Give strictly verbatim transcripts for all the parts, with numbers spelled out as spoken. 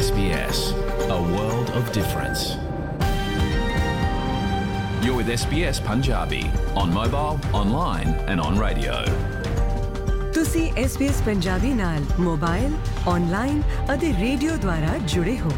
S B S, a world of difference. You're with S B S Punjabi on mobile, online and on radio. ਤੁਸੀਂ S B S Punjabi ਨਾਲ mobile, online ਅਤੇ radio ਦੁਆਰਾ ਜੁੜੇ ਹੋ।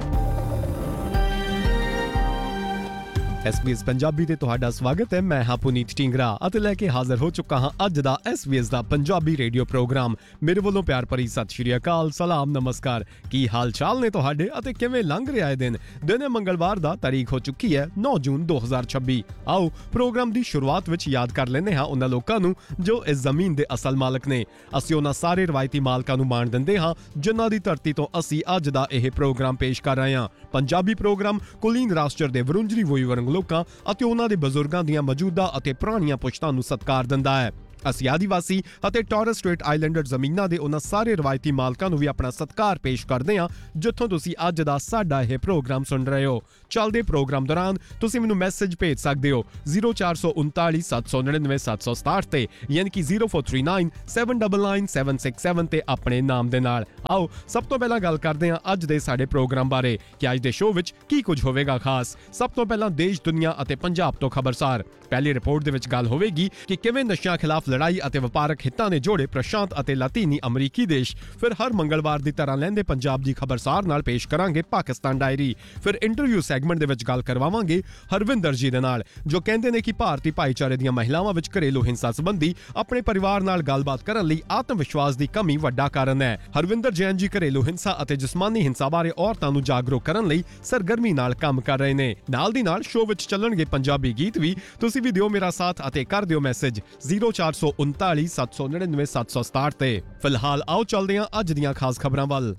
S B S Punjabi ਤੇ ਤੁਹਾਡਾ ਸਵਾਗਤ ਹੈ। ਮੈਂ ਹਾਂ ਪੁਨੀਤ ਢਿੰਗਰਾ ਅਤੇ ਲੈ ਕੇ ਹਾਜ਼ਰ ਹੋ ਚੁੱਕਾ ਹਾਂ ਅੱਜ ਦਾ S B S ਦਾ ਪੰਜਾਬੀ ਰੇਡੀਓ ਪ੍ਰੋਗਰਾਮ। ਮੇਰੇ ਵੱਲੋਂ ਪਿਆਰ ਭਰੀ ਸਤਿ ਸ਼੍ਰੀ ਅਕਾਲ, ਸਲਾਮ, ਨਮਸਕਾਰ। ਕੀ ਹਾਲ ਚਾਲ ਨੇ ਤੁਹਾਡੇ ਅਤੇ ਕਿਵੇਂ ਲੰਘ ਰਿਹਾ ਹੈ ਦਿਨ? ਦਿਨ ਮੰਗਲਵਾਰ ਦਾ ਤਾਰੀਖ ਹੋ ਚੁੱਕੀ ਹੈ ਨੌ ਜੂਨ ਦੋ ਹਜ਼ਾਰ ਛੱਬੀ। ਆਓ ਪ੍ਰੋਗਰਾਮ ਦੀ ਸ਼ੁਰੂਆਤ ਵਿੱਚ ਯਾਦ ਕਰ ਲੈਂਦੇ ਹਾਂ ਉਹਨਾਂ ਲੋਕਾਂ ਨੂੰ ਜੋ ਇਸ ਜ਼ਮੀਨ ਦੇ ਅਸਲ ਮਾਲਕ ਨੇ। ਅਸੀਂ ਉਹਨਾਂ ਸਾਰੇ ਰਵਾਇਤੀ ਮਾਲਕਾਂ ਨੂੰ ਮਾਣ ਦਿੰਦੇ ਹਾਂ ਜਿਨ੍ਹਾਂ ਦੀ ਧਰਤੀ ਤੋਂ ਅਸੀਂ ਅੱਜ ਦਾ ਇਹ ਪ੍ਰੋਗਰਾਮ ਪੇਸ਼ ਕਰ ਰਹੇ ਹਾਂ। ਪੰਜਾਬੀ ਪ੍ਰੋਗਰਾਮ ਕੁਲੀਨ ਰਾਸ਼ਟਰ ਦੇ ਵਰੁੰਜਰੀ ਵੋਈਵਰੰਗ ਲੋਕਾਂ ਅਤੇ ਉਹਨਾਂ ਦੇ ਬਜ਼ੁਰਗਾਂ ਦੀਆਂ ਮੌਜੂਦਾ ਅਤੇ ਪੁਰਾਣੀਆਂ ਪੁਸ਼ਤਾਂ ਨੂੰ ਸਤਿਕਾਰ ਦਿੰਦਾ ਹੈ। ਅਸੀਂ ਆਦੀਵਾਸੀ ਅਤੇ ਟੋਰਸ ਸਟ੍ਰੇਟ ਆਈਲੈਂਡਰ ਜ਼ਮੀਨਾਂ ਦੇ ਉਹਨਾਂ ਸਾਰੇ ਰਵਾਇਤੀ ਮਾਲਕਾਂ ਨੂੰ ਵੀ ਆਪਣਾ ਸਤਿਕਾਰ ਪੇਸ਼ ਕਰਦੇ ਹਾਂ ਜਿੱਥੋਂ ਤੁਸੀਂ ਅੱਜ ਦਾ ਸਾਡਾ ਇਹ ਪ੍ਰੋਗਰਾਮ ਸੁਣ ਰਹੇ ਹੋ। ਚੱਲਦੇ ਪ੍ਰੋਗਰਾਮ ਦੌਰਾਨ ਤੁਸੀਂ ਮੈਨੂੰ ਮੈਸੇਜ ਭੇਜ ਸਕਦੇ ਹੋ ਜ਼ੀਰੋ ਚਾਰ ਸੌ ਉਨਤਾਲੀ ਸੱਤ ਸੌ ਨੜਿਨਵੇਂ ਸੱਤ ਸੌ ਸਤਾਹਠ ਤੇ, ਯਾਨੀ ਕਿ zero four three nine seven nine nine seven six seven ਤੇ ਆਪਣੇ ਨਾਮ ਦੇ ਨਾਲ। ਆਓ ਸਭ ਤੋਂ ਪਹਿਲਾਂ ਗੱਲ ਕਰਦੇ ਹਾਂ ਅੱਜ ਦੇ ਸਾਡੇ ਪ੍ਰੋਗਰਾਮ ਬਾਰੇ ਕਿ ਅੱਜ ਦੇ ਸ਼ੋਅ ਵਿੱਚ ਕੀ ਕੁਝ ਹੋਵੇਗਾ ਖਾਸ। ਸਭ ਤੋਂ ਪਹਿਲਾਂ ਦੇਸ਼, ਦੁਨੀਆ ਅਤੇ ਪੰਜਾਬ ਤੋਂ ਖਬਰਸਾਰ। ਪਹਿਲੀ ਰਿਪੋਰਟ ਦੇ ਵਿੱਚ ਗੱਲ ਹੋਵੇਗੀ ਕਿ ਕਿਵੇਂ ਨਸ਼ਿਆਂ ਖਿਲਾਫ ਲੜਾਈ ਅਤੇ ਵਪਾਰਕ ਹਿੱਤਾਂ ਨੇ ਜੋੜੇ ਪ੍ਰਸ਼ਾਂਤ ਅਤੇ ਲਾਤੀਨੀ ਅਮਰੀਕੀ ਦੇਸ਼। ਫਿਰ ਹਰ ਮੰਗਲਵਾਰ ਦੀ ਤਰ੍ਹਾਂ ਲਹਿੰਦੇ ਪੰਜਾਬ ਦੀ ਖਬਰਸਾਰ ਨਾਲ ਪੇਸ਼ ਕਰਾਂਗੇ ਪਾਕਿਸਤਾਨ ਡਾਇਰੀ। ਫਿਰ ਇੰਟਰਵਿਊ ਸੈਗਮੈਂਟ ਦੇ ਵਿੱਚ ਗੱਲ ਕਰਵਾਵਾਂਗੇ ਹਰਵਿੰਦਰ ਜੀ ਦੇ ਨਾਲ ਜੋ ਕਹਿੰਦੇ ਨੇ ਕਿ ਭਾਰਤੀ ਭਾਈਚਾਰੇ ਦੀਆਂ ਮਹਿਲਾਵਾਂ ਵਿੱਚ ਘਰੇਲੂ ਹਿੰਸਾ ਸੰਬੰਧੀ ਆਪਣੇ ਪਰਿਵਾਰ ਨਾਲ ਗੱਲਬਾਤ ਕਰਨ ਲਈ ਆਤਮ ਵਿਸ਼ਵਾਸ ਦੀ ਕਮੀ ਵੱਡਾ ਕਾਰਨ ਹੈ। ਹਰਵਿੰਦਰ ਜੈਨ ਜੀ ਘਰੇਲੂ ਹਿੰਸਾ ਅਤੇ ਜਿਸਮਾਨੀ ਹਿੰਸਾ ਬਾਰੇ ਔਰਤਾਂ ਨੂੰ ਜਾਗਰੂਕ ਕਰਨ ਲਈ ਸਰਗਰਮੀ ਨਾਲ ਕੰਮ ਕਰ ਰਹੇ ਨੇ। ਨਾਲ ਦੀ ਨਾਲ ਸ਼ੋਅ ਵਿੱਚ ਚੱਲਣਗੇ ਪੰਜਾਬੀ ਗੀਤ ਵੀ। ਤੁਸੀਂ ਵੀ ਦਿਓ ਮੇਰਾ ਸਾਥ ਅਤੇ ਕਰ ਦਿਓ ਮੈਸੇਜ ਜ਼ੀਰੋ ਚਾਰ ਸੌ ਉਨਤਾਲੀ ਸੱਤ ਸੌ ਨੜਿਨਵੇਂ ਸੱਤ ਸੌ ਸਤਾਹਠ ਤੇ। ਫਿਲਹਾਲ ਆਓ ਚੱਲਦੇ ਹਾਂ ਅੱਜ ਦੀਆਂ ਖਾਸ ਖਬਰਾਂ ਵੱਲ।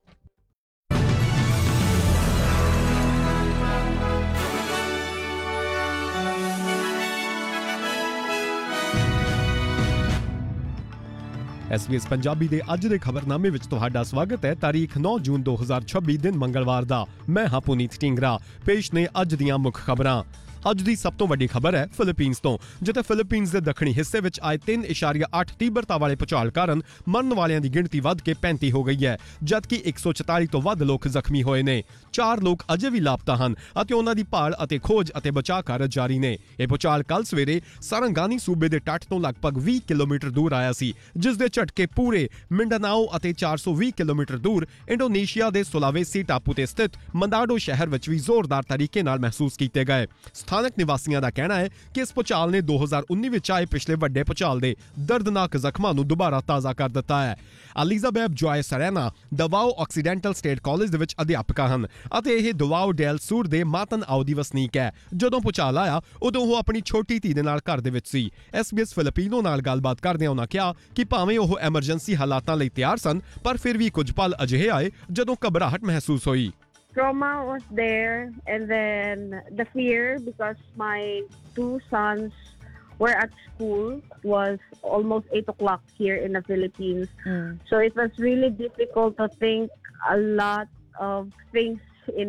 S B S ਪੰਜਾਬੀ ਦੇ ਅੱਜ ਦੇ ਖਬਰਨਾਮੇ ਵਿੱਚ ਤੁਹਾਡਾ ਸਵਾਗਤ ਹੈ। ਤਾਰੀਖ ਨੌ ਜੂਨ ਦੋ ਹਜ਼ਾਰ ਛੱਬੀ ਦਿਨ ਮੰਗਲਵਾਰ ਦਾ। ਮੈਂ ਹਾਂ ਪੁਨੀਤ ਢਿੰਗਰਾ। ਪੇਸ਼ ਨੇ ਅੱਜ ਦੀਆਂ ਮੁੱਖ ਖਬਰਾਂ। ਅੱਜ ਦੀ ਸਭ ਤੋਂ ਵੱਡੀ ਖਬਰ ਹੈ ਫਿਲੀਪੀਨਜ਼ ਤੋਂ, ਜਿੱਥੇ ਫਿਲੀਪੀਨਜ਼ ਦੇ ਦੱਖਣੀ ਹਿੱਸੇ ਵਿੱਚ ਆਏ ਤਿੰਨ ਇਸ਼ਾਰੀਆ ਅੱਠ ਤੀਬਰਤਾ ਵਾਲੇ ਭੂਚਾਲ ਕਾਰਨ ਮਰਨ ਵਾਲਿਆਂ ਦੀ ਗਿਣਤੀ ਵੱਧ ਕੇ ਪੈਂਤੀ ਹੋ ਗਈ ਹੈ, ਜਦਕਿ ਇੱਕ ਸੌ ਚੁਤਾਲੀ ਤੋਂ ਵੱਧ ਲੋਕ ਜ਼ਖਮੀ ਹੋਏ ਨੇ। ਚਾਰ ਲੋਕ ਅਜੇ ਵੀ ਲਾਪਤਾ ਹਨ ਅਤੇ ਉਹਨਾਂ ਦੀ ਭਾਲ ਅਤੇ ਖੋਜ ਅਤੇ ਬਚਾਅ ਕਾਰਜ ਜਾਰੀ ਨੇ। ਇਹ ਭੂਚਾਲ ਕੱਲ ਸਵੇਰੇ ਸਾਰੰਗਾਨੀ ਸੂਬੇ ਦੇ ਤੱਟ ਤੋਂ ਲਗਭਗ ਵੀਹ ਕਿਲੋਮੀਟਰ ਦੂਰ ਆਇਆ ਸੀ, ਜਿਸ ਦੇ ਝਟਕੇ ਪੂਰੇ ਮਿੰਡਾਨਾਓ ਅਤੇ ਚਾਰ ਸੌ ਵੀਹ ਕਿਲੋਮੀਟਰ ਦੂਰ ਇੰਡੋਨੇਸ਼ੀਆ ਦੇ ਸੁਲਾਵੇਸੀ ਟਾਪੂ ਤੇ ਸਥਿਤ ਮੰਦਾਡੋ ਸ਼ਹਿਰ ਵਿੱਚ ਵੀ ਜ਼ੋਰਦਾਰ ਤਰੀਕੇ ਨਾਲ ਮਹਿਸੂਸ ਕੀਤੇ ਗਏ। ਸਥਾਨਕ ਨਿਵਾਸੀਆਂ ਦਾ ਕਹਿਣਾ ਹੈ ਕਿ ਇਸ ਭੂਚਾਲ ਨੇ ਦੋ ਹਜ਼ਾਰ ਉੱਨੀ ਵਿੱਚ ਆਏ ਪਿਛਲੇ ਵੱਡੇ ਭੂਚਾਲ ਦੇ ਦਰਦਨਾਕ ਜ਼ਖਮਾਂ ਨੂੰ ਦੁਬਾਰਾ ਤਾਜ਼ਾ ਕਰ ਦਿੱਤਾ ਹੈ। ਐਲਿਜ਼ਾਬੈਥ ਜੋਏ ਸਰੇਨਾ ਦਵਾਓ ਆਕਸੀਡੈਂਟਲ ਸਟੇਟ ਕਾਲਜ ਦੇ ਵਿੱਚ ਅਧਿਆਪਕਾ ਹਨ ਅਤੇ ਇਹ ਦਵਾਓ ਡੈਲ ਸੂਰ ਦੇ ਮਾਤਨ ਆਓ ਦੀ ਵਸਨੀਕ ਹੈ। ਜਦੋਂ ਭੂਚਾਲ ਆਇਆ ਉਦੋਂ ਉਹ ਆਪਣੀ ਛੋਟੀ ਧੀ ਦੇ ਨਾਲ ਘਰ ਦੇ ਵਿੱਚ ਸੀ। S B S ਫਿਲੀਪੀਨੋ ਨਾਲ ਗੱਲਬਾਤ ਕਰਦਿਆਂ ਉਹਨਾਂ ਕਿਹਾ ਕਿ ਭਾਵੇਂ ਉਹ ਐਮਰਜੈਂਸੀ ਹਾਲਾਤਾਂ ਲਈ ਤਿਆਰ ਸਨ, ਪਰ ਫਿਰ ਵੀ ਕੁਝ ਪਲ ਅਜਿਹੇ ਆਏ ਜਦੋਂ ਘਬਰਾਹਟ ਮਹਿਸੂਸ ਹੋਈ। Trauma was there, and then the fear because my two sons were at school. It was almost eight o'clock here in the Philippines. Mm. So it was really difficult to think a lot of things in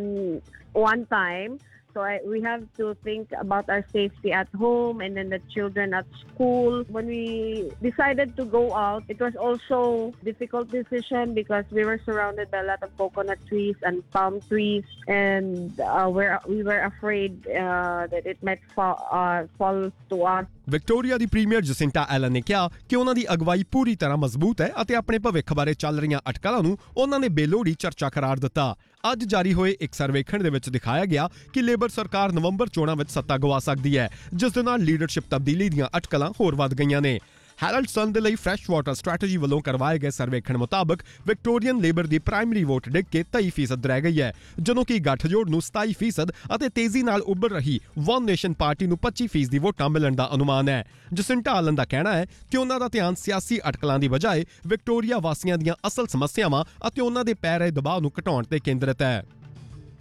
one time. So I, we have to think about our safety at home and then the children at school. When we decided to go out, it was also a difficult decision because we were surrounded by a lot of coconut trees and palm trees, and uh, we're, we were afraid uh, that it might fall, uh, fall to us. Victoria the premier ਜਸਿੰਟਾ Allen ਨੇ ਕਿਹਾ ਕਿ ਉਹਨਾਂ ਦੀ ਅਗਵਾਈ ਪੂਰੀ ਤਰ੍ਹਾਂ ਮਜ਼ਬੂਤ ਹੈ ਅਤੇ ਆਪਣੇ ਭਵਿੱਖ ਬਾਰੇ ਚੱਲ ਰਹੀਆਂ ਅਟਕਲਾਂ ਨੂੰ ਉਹਨਾਂ ਨੇ ਬੇਲੋੜੀ ਚਰਚਾ ਕਰਾਰ ਦਿੱਤਾ। ਅੱਜ ਜਾਰੀ ਹੋਏ ਇੱਕ ਸਰਵੇਖਣ ਦੇ ਵਿੱਚ ਦਿਖਾਇਆ ਗਿਆ ਕਿ ਲੇਬਰ ਸਰਕਾਰ ਨਵੰਬਰ ਚੋਣਾਂ ਵਿੱਚ ਸੱਤਾ ਗਵਾ ਸਕਦੀ ਹੈ, ਜਿਸ ਦੇ ਨਾਲ ਲੀਡਰਸ਼ਿਪ ਤਬਦੀਲੀ ਦੀਆਂ ਅਟਕਲਾਂ ਹੋਰ ਵੱਧ ਗਈਆਂ ਨੇ। ਹੈਰਲਡ ਸਨ ਦੇ ਲਈ ਫਰੈਸ਼ ਵਾਟਰ ਸਟ੍ਰੈਟਜੀ ਵੱਲੋਂ ਕਰਵਾਏ ਗਏ ਸਰਵੇਖਣ ਮੁਤਾਬਕ ਵਿਕਟੋਰੀਅਨ ਲੇਬਰ ਦੀ ਪ੍ਰਾਇਮਰੀ ਵੋਟ ਡਿੱਗ ਕੇ ਤੇਈ ਫੀਸਦ ਰਹਿ ਗਈ ਹੈ, ਜਦੋਂ ਕਿ ਗੱਠਜੋੜ ਨੂੰ ਸਤਾਈ ਫੀਸਦ ਅਤੇ ਤੇਜ਼ੀ ਨਾਲ ਉੱਭਰ ਰਹੀ ਵਨ ਨੇਸ਼ਨ ਪਾਰਟੀ ਨੂੰ ਪੱਚੀ ਫੀਸਦ ਦੀ ਵੋਟਾਂ ਮਿਲਣ ਦਾ ਅਨੁਮਾਨ ਹੈ। ਜਸਿੰਟਾ ਆਲਨ ਦਾ ਕਹਿਣਾ ਹੈ ਕਿ ਉਹਨਾਂ ਦਾ ਧਿਆਨ ਸਿਆਸੀ ਅਟਕਲਾਂ ਦੀ ਬਜਾਏ ਵਿਕਟੋਰੀਆ ਵਾਸੀਆਂ ਦੀਆਂ ਅਸਲ ਸਮੱਸਿਆਵਾਂ ਅਤੇ ਉਹਨਾਂ ਦੇ ਪੈ ਰਹੇ ਦਬਾਅ ਨੂੰ ਘਟਾਉਣ ਤੇ ਕੇਂਦਰਿਤ ਹੈ।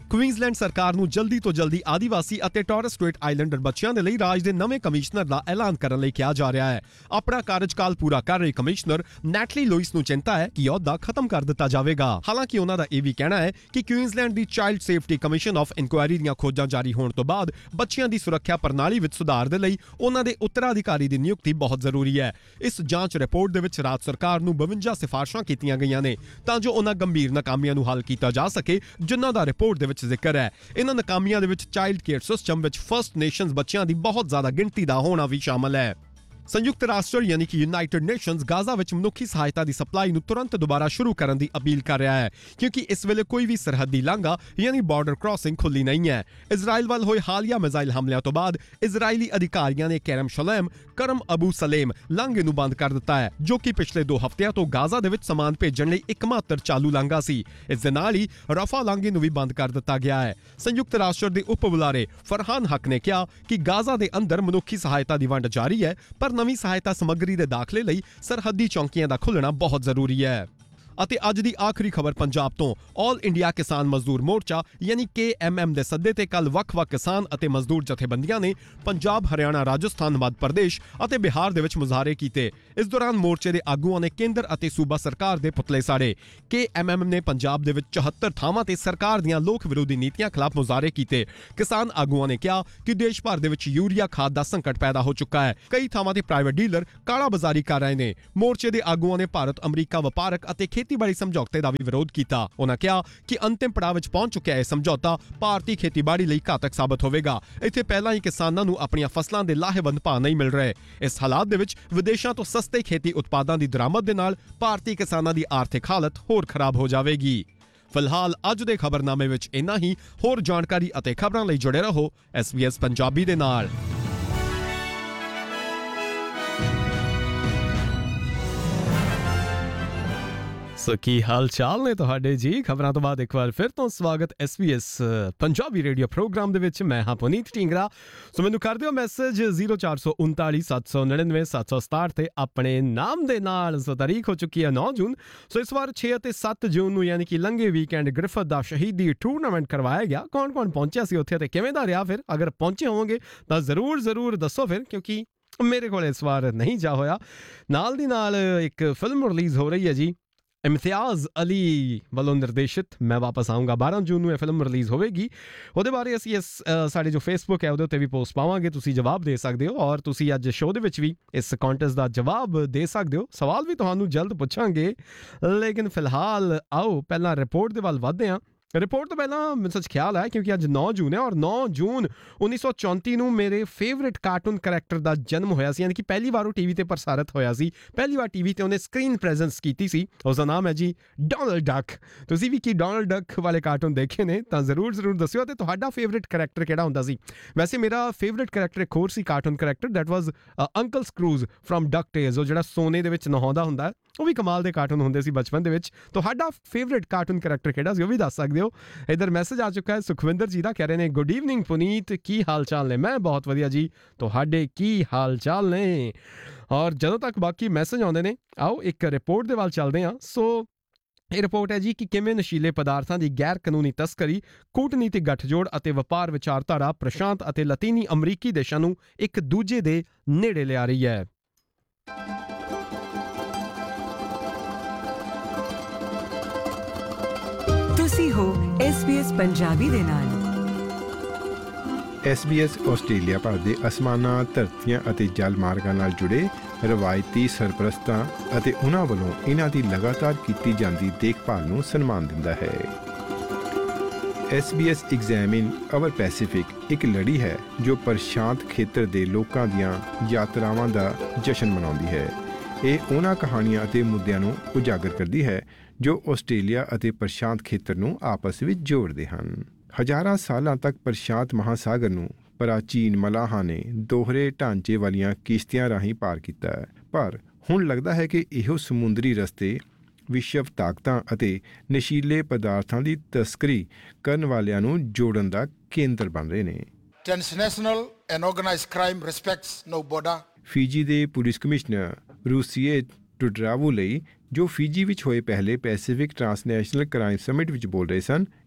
ਕੁਈਨਜ਼ਲੈਂਡ ਸਰਕਾਰ ਨੂੰ ਜਲਦੀ ਤੋਂ ਜਲਦੀ ਆਦੀਵਾਸੀ ਅਤੇ ਟੋਰਸ ਸਟ੍ਰੇਟ ਆਈਲੈਂਡਰ ਬੱਚਿਆਂ ਦੇ ਲਈ ਰਾਜ ਦੇ ਨਵੇਂ ਕਮਿਸ਼ਨਰ ਦਾ ਐਲਾਨ ਕਰਨ ਲਈ ਕਿਹਾ ਜਾ ਰਿਹਾ ਹੈ। ਆਪਣਾ ਕਾਰਜਕਾਲ ਪੂਰਾ ਕਰ ਰਹੇ ਕਮਿਸ਼ਨਰ ਨੈਟਲੀ ਲੂਇਸ ਨੂੰ ਚਿੰਤਾ ਹੈ ਕਿ ਅਹੁਦਾ ਖਤਮ ਕਰ ਦਿੱਤਾ ਜਾਵੇਗਾ। ਹਾਲਾਂਕਿ ਉਹਨਾਂ ਦਾ ਇਹ ਵੀ ਕਹਿਣਾ ਹੈ ਕਿ Queensland the child safety commission of inquiry ਦੀਆਂ ਖੋਜਾਂ ਜਾਰੀ ਹੋਣ ਤੋਂ ਬਾਅਦ ਬੱਚਿਆਂ ਦੀ ਸੁਰੱਖਿਆ ਪ੍ਰਣਾਲੀ ਵਿੱਚ ਸੁਧਾਰ ਦੇ ਲਈ ਉਹਨਾਂ ਦੇ ਉੱਤਰਾਧਿਕਾਰੀ ਦੀ ਨਿਯੁਕਤੀ ਬਹੁਤ ਜ਼ਰੂਰੀ ਹੈ। ਇਸ ਜਾਂਚ ਰਿਪੋਰਟ ਦੇ ਵਿੱਚ ਰਾਜ ਸਰਕਾਰ ਨੂੰ ਬਵੰਜਾ ਸਿਫਾਰਸ਼ਾਂ ਕੀਤੀਆਂ ਗਈਆਂ ਨੇ ਤਾਂ ਜੋ ਉਹਨਾਂ ਗੰਭੀਰ ਨਾਕਾਮੀਆਂ ਨੂੰ ਹੱਲ ਕੀਤਾ ਜਾ ਸਕੇ ਜਿਨ੍ਹਾਂ ਦਾ ਰਿਪੋਰਟ ਦੇ ਵਿੱਚ ਜ਼ਿਕਰ ਹੈ। ਇਹਨਾਂ ਨਾਕਾਮੀਆਂ ਦੇ ਵਿੱਚ ਚਾਈਲਡ ਕੇਅਰ ਸਿਸਟਮ ਵਿੱਚ ਫਰਸਟ ਨੇਸ਼ਨਸ ਬੱਚਿਆਂ ਦੀ ਬਹੁਤ ਜ਼ਿਆਦਾ ਗਿਣਤੀ ਦਾ ਹੋਣਾ ਵੀ ਸ਼ਾਮਲ ਹੈ। ਸੰਯੁਕਤ ਰਾਸ਼ਟਰ ਯਾਨੀ ਕਿ ਯੂਨਾਈਟਿਡ ਨੇਸ਼ਨਸ ਗਾਜ਼ਾ ਵਿੱਚ ਮਨੁੱਖੀ ਸਹਾਇਤਾ ਦੀ ਸਪਲਾਈ ਨੂੰ ਤੁਰੰਤ ਦੁਬਾਰਾ ਸ਼ੁਰੂ ਕਰਨ ਦੀ ਅਪੀਲ ਕਰ ਰਿਹਾ ਹੈ ਕਿਉਂਕਿ ਇਸ ਵੇਲੇ ਕੋਈ ਵੀ ਸਰਹੱਦੀ ਲਾਂਘਾ ਯਾਨੀ ਬਾਰਡਰ ਕ੍ਰਾਸਿੰਗ ਖੁੱਲੀ ਨਹੀਂ ਹੈ। ਇਜ਼ਰਾਈਲ ਵੱਲ ਹੋਏ ਹਾਲੀਆ ਮਿਜ਼ਾਈਲ ਹਮਲਿਆਂ ਤੋਂ ਬਾਅਦ ਇਜ਼ਰਾਈਲੀ ਅਧਿਕਾਰੀਆਂ ਨੇ ਕਰਮ ਸ਼ਲੇਮ ਕਰਮ ਅਬੂ ਸਲੇਮ ਲਾਂਘੇ ਨੂੰ ਬੰਦ ਕਰ ਦਿੱਤਾ ਹੈ ਜੋ ਕਿ ਪਿਛਲੇ ਦੋ ਹਫ਼ਤਿਆਂ ਤੋਂ ਗਾਜ਼ਾ ਦੇ ਵਿੱਚ ਸਮਾਨ ਭੇਜਣ ਲਈ ਇੱਕਮਾਤਰ ਚਾਲੂ ਲਾਂਘਾ ਸੀ। ਇਸ ਦੇ ਨਾਲ ਹੀ ਰਫਾ ਲਾਂਘੇ ਨੂੰ ਵੀ ਬੰਦ ਕਰ ਦਿੱਤਾ ਗਿਆ ਹੈ। ਸੰਯੁਕਤ ਰਾਸ਼ਟਰ ਦੇ ਉਪ ਬੁਲਾਰੇ ਫਰਹਾਨ ਹੱਕ ਨੇ ਕਿਹਾ ਕਿ ਗਾਜ਼ਾ ਦੇ ਅੰਦਰ ਮਨੁੱਖੀ ਸਹਾਇਤਾ ਦੀ ਵੰਡ ਜਾਰੀ ਹੈ ਪਰ ਨਵੀਂ ਸਹਾਇਤਾ ਸਮੱਗਰੀ ਦੇ ਦਾਖਲੇ ਲਈ ਸਰਹੱਦੀ ਚੌਂਕੀਆਂ ਦਾ ਖੁੱਲ੍ਹਣਾ ਬਹੁਤ ਜ਼ਰੂਰੀ ਹੈ। ਅਤੇ ਅੱਜ ਦੀ ਆਖਰੀ ਖਬਰ ਪੰਜਾਬ ਤੋਂ। ਆਲ ਇੰਡੀਆ ਕਿਸਾਨ ਮਜ਼ਦੂਰ ਮੋਰਚਾ ਯਾਨੀ ਕੇ ਐਮ ਐਮ ਦੇ ਸੱਦੇ ਤੇ ਕੱਲ ਵੱਖ-ਵੱਖ ਕਿਸਾਨ ਅਤੇ ਮਜ਼ਦੂਰ ਜਥੇਬੰਦੀਆਂ ਨੇ ਪੰਜਾਬ, ਹਰਿਆਣਾ, ਰਾਜਸਥਾਨ, ਮੱਧ ਪ੍ਰਦੇਸ਼ ਅਤੇ ਬਿਹਾਰ ਦੇ ਵਿੱਚ ਮੁਜ਼ਾਹਰੇ ਕੀਤੇ। ਇਸ ਦੌਰਾਨ ਮੋਰਚੇ ਦੇ ਆਗੂਆਂ ਨੇ ਕੇਂਦਰ ਅਤੇ ਸੂਬਾ ਸਰਕਾਰ ਦੇ ਪੁਤਲੇ ਸਾੜੇ। ਕੇ ਐਮ ਐਮ ਨੇ ਪੰਜਾਬ ਦੇ ਵਿੱਚ ਚੁਹੱਤਰ ਥਾਵਾਂ ਤੇ ਸਰਕਾਰ ਦੀਆਂ ਲੋਕ ਵਿਰੋਧੀ ਨੀਤੀਆਂ ਖਿਲਾਫ ਮੁਜ਼ਾਹਰੇ ਕੀਤੇ। ਕਿਸਾਨ ਆਗੂਆਂ ਨੇ ਕਿਹਾ ਕਿ ਦੇਸ਼ ਭਰ ਦੇ ਵਿੱਚ ਯੂਰੀਆ ਖਾਦ ਦਾ ਸੰਕਟ ਪੈਦਾ ਹੋ ਚੁੱਕਾ ਹੈ। ਕਈ ਥਾਵਾਂ ਤੇ ਪ੍ਰਾਈਵੇਟ ਡੀਲਰ ਕਾਲਾ ਬਾਜ਼ਾਰੀ ਕਰ ਰਹੇ ਨੇ। ਮੋਰਚੇ ਦੇ ਆਗੂਆਂ ਨੇ ਭਾਰਤ ਅਮਰੀਕਾ ਵਪਾਰਕ ਅਤੇ ਖੇਤੀਬਾੜੀ ਸਮਝੌਤੇ ਦਾ ਵੀ ਵਿਰੋਧ ਕੀਤਾ। ਉਹਨਾਂ ਕਿਹਾ ਕਿ ਅੰਤਿਮ ਪੜਾਅ ਵਿੱਚ ਪਹੁੰਚ ਚੁੱਕਿਆ ਇਹ ਸਮਝੌਤਾ ਭਾਰਤੀ ਖੇਤੀਬਾੜੀ ਲਈ ਘਾਤਕ ਸਾਬਤ ਹੋਵੇਗਾ। ਇੱਥੇ ਪਹਿਲਾਂ ਹੀ ਕਿਸਾਨਾਂ ਨੂੰ ਆਪਣੀਆਂ ਫਸਲਾਂ ਦੇ ਲਾਹੇਵੰਦ ਭਾਅ ਨਹੀਂ ਮਿਲ ਰਹੇ। ਇਸ ਹਾਲਾਤ ਦੇ ਵਿੱਚ ਵਿਦੇਸ਼ਾਂ ਤੋਂ ਸਸਤੇ ਖੇਤੀ ਉਤਪਾਦਾਂ ਦੀ ਦਰਾਮਦ ਦੇ ਨਾਲ ਭਾਰਤੀ ਕਿਸਾਨਾਂ ਦੀ ਆਰਥਿਕ ਹਾਲਤ ਹੋਰ ਖਰਾਬ ਹੋ ਜਾਵੇਗੀ। ਫਿਲਹਾਲ ਅੱਜ ਦੇ ਖਬਰਨਾਮੇ ਵਿੱਚ ਇੰਨਾ ਹੀ। ਹੋਰ ਜਾਣਕਾਰੀ ਅਤੇ ਖਬਰਾਂ ਲਈ ਜੁੜੇ ਰਹੋ ਐਸ ਬੀ ਐਸ ਪੰਜਾਬੀ ਦੇ ਨਾਲ। ਸੋ ਕੀ ਹਾਲ ਚਾਲ ਨੇ ਤੁਹਾਡੇ ਜੀ। ਖਬਰਾਂ ਤੋਂ ਬਾਅਦ ਇੱਕ ਵਾਰ ਫਿਰ ਤੋਂ ਸਵਾਗਤ S B S Punjabi radio programme ਦੇ ਵਿੱਚ। ਮੈਂ ਹਾਂ ਪੁਨੀਤ ਢੀਂਗਰਾ। ਸੋ ਮੈਨੂੰ ਕਰ ਦਿਓ ਮੈਸੇਜ ਜ਼ੀਰੋ ਚਾਰ ਸੌ ਉਨਤਾਲੀ ਸੱਤ ਸੌ ਨੜਿਨਵੇਂ ਸੱਤ ਸੌ ਸਤਾਹਠ ਤੇ ਆਪਣੇ ਨਾਮ ਦੇ ਨਾਲ। ਸੋ ਤਾਰੀਖ ਹੋ ਚੁੱਕੀ ਹੈ ਨੌ ਜੂਨ। ਸੋ ਇਸ ਵਾਰ ਛੇ ਅਤੇ ਸੱਤ ਜੂਨ ਨੂੰ ਯਾਨੀ ਕਿ ਲੰਘੇ ਵੀਕਐਂਡ ਗ੍ਰਿਫਤ ਦਾ ਸ਼ਹੀਦੀ ਟੂਰਨਾਮੈਂਟ ਕਰਵਾਇਆ ਗਿਆ। ਕੌਣ ਕੌਣ ਪਹੁੰਚਿਆ ਸੀ ਉੱਥੇ ਤੇ ਕਿਵੇਂ ਦਾ ਰਿਹਾ ਫਿਰ? ਅਗਰ ਪਹੁੰਚੇ ਹੋਵੋਗੇ ਤਾਂ ਜ਼ਰੂਰ ਜ਼ਰੂਰ ਦੱਸੋ ਫਿਰ, ਕਿਉਂਕਿ ਮੇਰੇ ਕੋਲ ਇਸ ਵਾਰ ਨਹੀਂ ਜਾ ਹੋਇਆ। ਨਾਲ ਦੀ ਨਾਲ ਇੱਕ ਫਿਲਮ ਰਿਲੀਜ਼ ਹੋ ਰਹੀ ਹੈ ਜੀ, ਇਮਤਿਆਜ਼ ਅਲੀ ਵੱਲੋਂ ਨਿਰਦੇਸ਼ਿਤ। ਮੈਂ ਵਾਪਸ ਆਊਂਗਾ ਬਾਰਾਂ ਜੂਨ ਨੂੰ ਇਹ ਫਿਲਮ ਰਿਲੀਜ਼ ਹੋਵੇਗੀ। ਉਹਦੇ ਬਾਰੇ ਅਸੀਂ ਇਸ ਸਾਡੇ ਜੋ ਫੇਸਬੁੱਕ ਹੈ ਉਹਦੇ ਉੱਤੇ ਵੀ ਪੋਸਟ ਪਾਵਾਂਗੇ। ਤੁਸੀਂ ਜਵਾਬ ਦੇ ਸਕਦੇ ਹੋ ਔਰ ਤੁਸੀਂ ਅੱਜ ਸ਼ੋਅ ਦੇ ਵਿੱਚ ਵੀ ਇਸ ਕੰਟੈਸਟ ਦਾ ਜਵਾਬ ਦੇ ਸਕਦੇ ਹੋ। ਸਵਾਲ ਵੀ ਤੁਹਾਨੂੰ ਜਲਦ ਪੁੱਛਾਂਗੇ, ਲੇਕਿਨ ਫਿਲਹਾਲ ਆਓ ਪਹਿਲਾਂ ਰਿਪੋਰਟ ਦੇ ਵੱਲ ਵੱਧਦੇ ਹਾਂ। ਰਿਪੋਰਟ ਤੋਂ ਪਹਿਲਾਂ ਮੈਨੂੰ ਸੱਚ ਖਿਆਲ ਹੈ ਕਿਉਂਕਿ ਅੱਜ ਨੌ ਜੂਨ ਹੈ ਔਰ ਨੌ ਜੂਨ ਉੱਨੀ ਸੌ ਚੌਂਤੀ ਨੂੰ ਮੇਰੇ ਫੇਵਰੇਟ ਕਾਰਟੂਨ ਕਰੈਕਟਰ ਦਾ ਜਨਮ ਹੋਇਆ ਸੀ, ਯਾਨੀ ਕਿ ਪਹਿਲੀ ਵਾਰ ਉਹ ਟੀ ਵੀ ਤੇ ਪ੍ਰਸਾਰਿਤ ਹੋਇਆ ਸੀ। ਪਹਿਲੀ ਵਾਰ ਟੀ ਵੀ ਤੇ ਉਹਨੇ ਸਕਰੀਨ ਪ੍ਰੈਜ਼ੈਂਸ ਕੀਤੀ ਸੀ। ਉਸ ਦਾ ਨਾਮ ਹੈ ਜੀ ਡੋਨਲਡ ਡੱਕ। ਤੁਸੀਂ ਵੀ ਕੀ ਡੋਨਲਡ ਡੱਕ ਵਾਲੇ ਕਾਰਟੂਨ ਦੇਖੇ ਨੇ ਤਾਂ ਜ਼ਰੂਰ ਜ਼ਰੂਰ ਦੱਸਿਓ। ਅਤੇ ਤੁਹਾਡਾ ਫੇਵਰੇਟ ਕਰੈਕਟਰ ਕਿਹੜਾ ਹੁੰਦਾ ਸੀ? ਵੈਸੇ ਮੇਰਾ ਫੇਵਰੇਟ ਕਰੈਕਟਰ ਇੱਕ ਹੋਰ ਸੀ cartoon character, that was uncle screws from duck tails. ਉਹ ਜਿਹੜਾ ਸੋਨੇ ਦੇ ਵਿੱਚ ਨਹਾਉਂਦਾ ਹੁੰਦਾ, ਉਹ ਵੀ ਕਮਾਲ ਦੇ ਕਾਰਟੂਨ ਹੁੰਦੇ ਸੀ ਬਚਪਨ ਦੇ ਵਿੱਚ। ਤੁਹਾਡਾ ਫੇਵਰੇਟ ਕਾਰਟੂਨ ਕਰੈਕਟਰ ਕਿਹੜਾ ਸੀ ਉਹ ਵੀ ਦੱਸ ਸਕਦੇ ਹੋ। ਇੱਧਰ ਮੈਸੇਜ ਆ ਚੁੱਕਾ ਹੈ ਸੁਖਵਿੰਦਰ ਜੀ ਦਾ, ਕਹਿ ਰਹੇ ਨੇ ਗੁੱਡ ਈਵਨਿੰਗ ਪੁਨੀਤ, ਕੀ ਹਾਲ ਚਾਲ ਨੇ? ਮੈਂ ਬਹੁਤ ਵਧੀਆ ਜੀ, ਤੁਹਾਡੇ ਕੀ ਹਾਲ ਚਾਲ ਨੇ? ਔਰ ਜਦੋਂ ਤੱਕ ਬਾਕੀ ਮੈਸੇਜ ਆਉਂਦੇ ਨੇ ਆਓ ਇੱਕ ਰਿਪੋਰਟ ਦੇ ਵੱਲ ਚੱਲਦੇ ਹਾਂ। ਸੋ ਇਹ ਰਿਪੋਰਟ ਹੈ ਜੀ ਕਿ ਕਿਵੇਂ ਨਸ਼ੀਲੇ ਪਦਾਰਥਾਂ ਦੀ ਗੈਰ ਕਾਨੂੰਨੀ ਤਸਕਰੀ, ਕੂਟਨੀਤਿਕ ਗੱਠਜੋੜ ਅਤੇ ਵਪਾਰ ਵਿਚਾਰਧਾਰਾ ਪ੍ਰਸ਼ਾਂਤ ਅਤੇ ਲਤੀਨੀ ਅਮਰੀਕੀ ਦੇਸ਼ਾਂ ਨੂੰ ਇੱਕ ਦੂਜੇ ਦੇ ਨੇੜੇ ਲਿਆ ਰਹੀ ਹੈ। ਤੁਸੀਂ ਹੋ ਐਸ ਬੀ ਐਸ ਪੰਜਾਬੀ ਦੇ ਨਾਲ। ਐਸ ਬੀ ਐਸ ਆਸਟ੍ਰੇਲੀਆ ਭਰ ਦੇ ਅਸਮਾਨਾਂ, ਧਰਤੀਆਂ ਅਤੇ ਜਲ ਮਾਰਗਾਂ ਨਾਲ ਜੁੜੇ ਰਵਾਇਤੀ ਸਰਪ੍ਰਸਤਾਂ ਅਤੇ ਉਹਨਾਂ ਵੱਲੋਂ ਇਹਨਾਂ ਦੀ ਲਗਾਤਾਰ ਕੀਤੀ ਜਾਂਦੀ ਦੇਖਭਾਲ ਨੂੰ ਸਨਮਾਨ ਦਿੰਦਾ ਹੈ। ਐਸ ਬੀ ਐਸ ਐਗਜ਼ਾਮਿਨ ਅਵਰ ਪੈਸੀਫਿਕ ਇੱਕ ਲੜੀ ਹੈ ਜੋ ਪ੍ਰਸ਼ਾਂਤ ਖੇਤਰ ਦੇ ਲੋਕਾਂ ਦੀਆਂ ਯਾਤਰਾਵਾਂ ਦਾ ਜਸ਼ਨ ਮਨਾਉਂਦੀ ਹੈ। ਇਹ ਉਹਨਾਂ ਕਹਾਣੀਆਂ ਅਤੇ ਮੁੱਦਿਆਂ ਨੂੰ ਉਜਾਗਰ ਕਰਦੀ ਹੈ ਜੋ ਆਸਟ੍ਰੇਲੀਆ ਅਤੇ ਪ੍ਰਸ਼ਾਂਤ ਖੇਤਰ ਨੂੰ ਆਪਸ ਵਿੱਚ ਜੋੜਦੇ ਹਨ। ਹਜ਼ਾਰਾਂ ਸਾਲਾਂ ਤੱਕ ਪ੍ਰਸ਼ਾਂਤ ਮਹਾਸਾਗਰ ਨੂੰ ਪ੍ਰਾਚੀਨ ਮਲਾਹਾਂ ਨੇ ਦੋਹਰੇ ਢਾਂਚੇ ਵਾਲੀਆਂ ਕਿਸ਼ਤੀਆਂ ਰਾਹੀਂ ਪਾਰ ਕੀਤਾ ਹੈ, ਪਰ ਹੁਣ ਲੱਗਦਾ ਹੈ ਕਿ ਇਹੋ ਸਮੁੰਦਰੀ ਰਸਤੇ ਵਿਸ਼ਵ ਤਾਕਤਾਂ ਅਤੇ ਨਸ਼ੀਲੇ ਪਦਾਰਥਾਂ ਦੀ ਤਸਕਰੀ ਕਰਨ ਵਾਲਿਆਂ ਨੂੰ ਜੋੜਨ ਦਾ ਕੇਂਦਰ ਬਣ ਰਹੇ ਨੇ। Transnational and organized crime respects no border. ਫੀਜੀ ਦੇ ਪੁਲਿਸ ਕਮਿਸ਼ਨਰ ਰੂਸੀਏ ਟੁਡਰਾਵੂ ਲਈ, ਜੋ ਫੀਜੀ ਵਿੱਚ ਹੋਏ ਪਹਿਲੇ ਪੈਸੀਫਿਕ ਟਰਾਂਸਨੈਸ਼ਨਲ ਕ੍ਰਾਈਮ ਸਮਿਟ ਵਿੱਚ ਬੋਲ ਰਹੇ ਸਨ,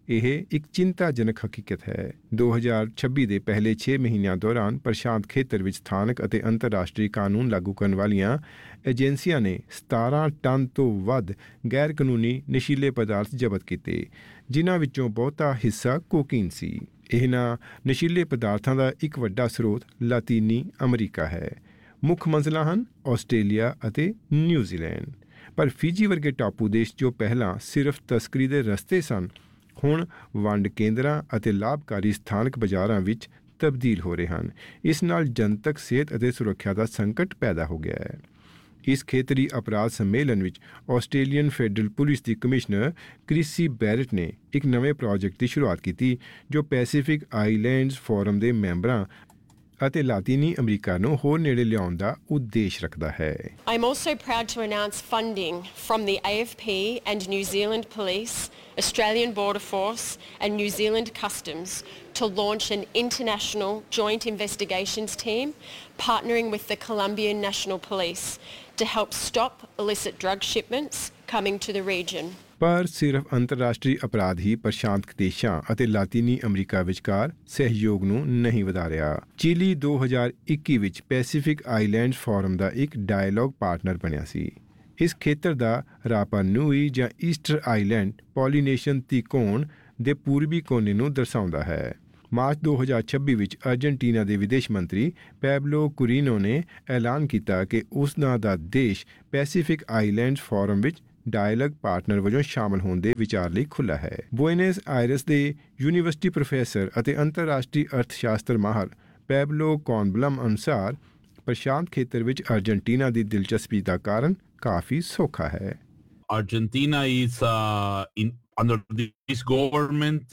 ਇਹ ਇੱਕ ਚਿੰਤਾਜਨਕ ਹਕੀਕਤ ਹੈ। ਦੋ ਹਜ਼ਾਰ ਛੱਬੀ ਦੇ ਪਹਿਲੇ ਛੇ ਮਹੀਨਿਆਂ ਦੌਰਾਨ ਪ੍ਰਸ਼ਾਂਤ ਖੇਤਰ ਵਿੱਚ ਸਥਾਨਕ ਅਤੇ ਅੰਤਰਰਾਸ਼ਟਰੀ ਕਾਨੂੰਨ ਲਾਗੂ ਕਰਨ ਵਾਲੀਆਂ ਏਜੰਸੀਆਂ ਨੇ ਸਤਾਰਾਂ ਟਨ ਤੋਂ ਵੱਧ ਗੈਰ ਕਾਨੂੰਨੀ ਨਸ਼ੀਲੇ ਪਦਾਰਥ ਜ਼ਬਤ ਕੀਤੇ, ਜਿਨ੍ਹਾਂ ਵਿੱਚੋਂ ਬਹੁਤਾ ਹਿੱਸਾ ਕੋਕੀਨ ਸੀ। ਇਹਨਾਂ ਨਸ਼ੀਲੇ ਪਦਾਰਥਾਂ ਦਾ ਇੱਕ ਵੱਡਾ ਸਰੋਤ ਲਾਤੀਨੀ ਅਮਰੀਕਾ ਹੈ। ਮੁੱਖ ਮੰਜ਼ਿਲਾਂ ਹਨ ਆਸਟ੍ਰੇਲੀਆ ਅਤੇ ਨਿਊਜ਼ੀਲੈਂਡ। ਪਰ ਫਿਜੀ ਵਰਗੇ ਟਾਪੂ ਦੇਸ਼ ਜੋ ਪਹਿਲਾਂ ਸਿਰਫ ਤਸਕਰੀ ਦੇ ਰਸਤੇ ਸਨ, ਹੁਣ ਵੰਡ ਕੇਂਦਰਾਂ ਅਤੇ ਲਾਭਕਾਰੀ ਸਥਾਨਕ ਬਾਜ਼ਾਰਾਂ ਵਿੱਚ ਤਬਦੀਲ ਹੋ ਰਹੇ ਹਨ। ਇਸ ਨਾਲ ਜਨਤਕ ਸਿਹਤ ਅਤੇ ਸੁਰੱਖਿਆ ਦਾ ਸੰਕਟ ਪੈਦਾ ਹੋ ਗਿਆ ਹੈ। ਇਸ ਖੇਤਰੀ ਅਪਰਾਧ ਸੰਮੇਲਨ ਵਿੱਚ ਆਸਟ੍ਰੇਲੀਅਨ ਫੈਡਰਲ ਪੁਲਿਸ ਦੀ ਕਮਿਸ਼ਨਰ ਕ੍ਰਿਸੀ ਬੈਰਟ ਨੇ ਇੱਕ ਨਵੇਂ ਪ੍ਰੋਜੈਕਟ ਦੀ ਸ਼ੁਰੂਆਤ ਕੀਤੀ, ਜੋ ਪੈਸੀਫਿਕ ਆਈਲੈਂਡਸ ਫੋਰਮ ਦੇ ਮੈਂਬਰਾਂ ਅਤੇ ਲਾਤੀਨੀ ਅਮਰੀਕਾ ਨੂੰ ਹੋਰ ਨੇੜੇ ਲਿਆਉਣ ਦਾ ਉਦੇਸ਼ ਰੱਖਦਾ ਹੈ। I'm also proud to announce funding from the A F P and New Zealand Police, Australian Border Force and New Zealand Customs to launch an international joint investigations team partnering with the Colombian National Police to help stop illicit drug shipments coming to the region. ਪਰ ਸਿਰਫ ਅੰਤਰਰਾਸ਼ਟਰੀ ਅਪਰਾਧ ਹੀ ਪ੍ਰਸ਼ਾਂਤ ਦੇਸ਼ਾਂ ਅਤੇ ਲਾਤੀਨੀ America ਵਿਚਕਾਰ ਸਹਿਯੋਗ ਨੂੰ ਨਹੀਂ ਵਧਾ ਰਿਹਾ। ਚਿਲੀ ਦੋ ਹਜ਼ਾਰ ਇੱਕੀ ਵਿੱਚ ਪੈਸੀਫਿਕ ਆਈਲੈਂਡਸ ਫੋਰਮ ਦਾ ਇੱਕ ਡਾਇਲੋਗ ਪਾਰਟਨਰ ਬਣਿਆ ਸੀ। ਇਸ ਖੇਤਰ ਦਾ ਰਾਪਾ ਨੂਈ ਜਾਂ ਈਸਟਰ ਆਈਲੈਂਡ ਪੋਲੀਨੇਸ਼ੀਅਨ ਤਿਕੋਣ ਦੇ ਪੂਰਬੀ ਕੋਨੇ ਨੂੰ ਦਰਸਾਉਂਦਾ ਹੈ। ਮਾਰਚ ਦੋ ਹਜ਼ਾਰ ਛੱਬੀ ਵਿੱਚ ਅਰਜਨਟੀਨਾ ਦੇ ਵਿਦੇਸ਼ ਮੰਤਰੀ ਪੈਬਲੋ ਕੁਰੀਨੋ ਨੇ ਐਲਾਨ ਕੀਤਾ ਕਿ ਉਸ ਦਾ ਦੇਸ਼ ਪੈਸੀਫਿਕ ਆਈਲੈਂਡਸ ਫੋਰਮ ਵਿੱਚ ਡਾਇਲੌਗ ਪਾਰਟਨਰ ਵਜੋਂ ਸ਼ਾਮਲ ਹੋਣ ਦੇ ਵਿਚਾਰ ਲਈ ਖੁੱਲ੍ਹਾ ਹੈ। ਬੁਏਨਸ ਆਇਰਸ ਦੇ ਯੂਨੀਵਰਸਿਟੀ ਪ੍ਰੋਫੈਸਰ ਅਤੇ ਅੰਤਰਰਾਸ਼ਟਰੀ ਅਰਥ ਸ਼ਾਸਤਰ ਮਾਹਰ ਪੈਬਲੋ ਕੌਨਬਲਮ ਅਨੁਸਾਰ ਪ੍ਰਸ਼ਾਂਤ ਖੇਤਰ ਵਿੱਚ ਅਰਜਨਟੀਨਾ ਦੀ ਦਿਲਚਸਪੀ ਦਾ ਕਾਰਨ ਕਾਫੀ ਸੌਖਾ ਹੈ। Argentina is uh, in under this government.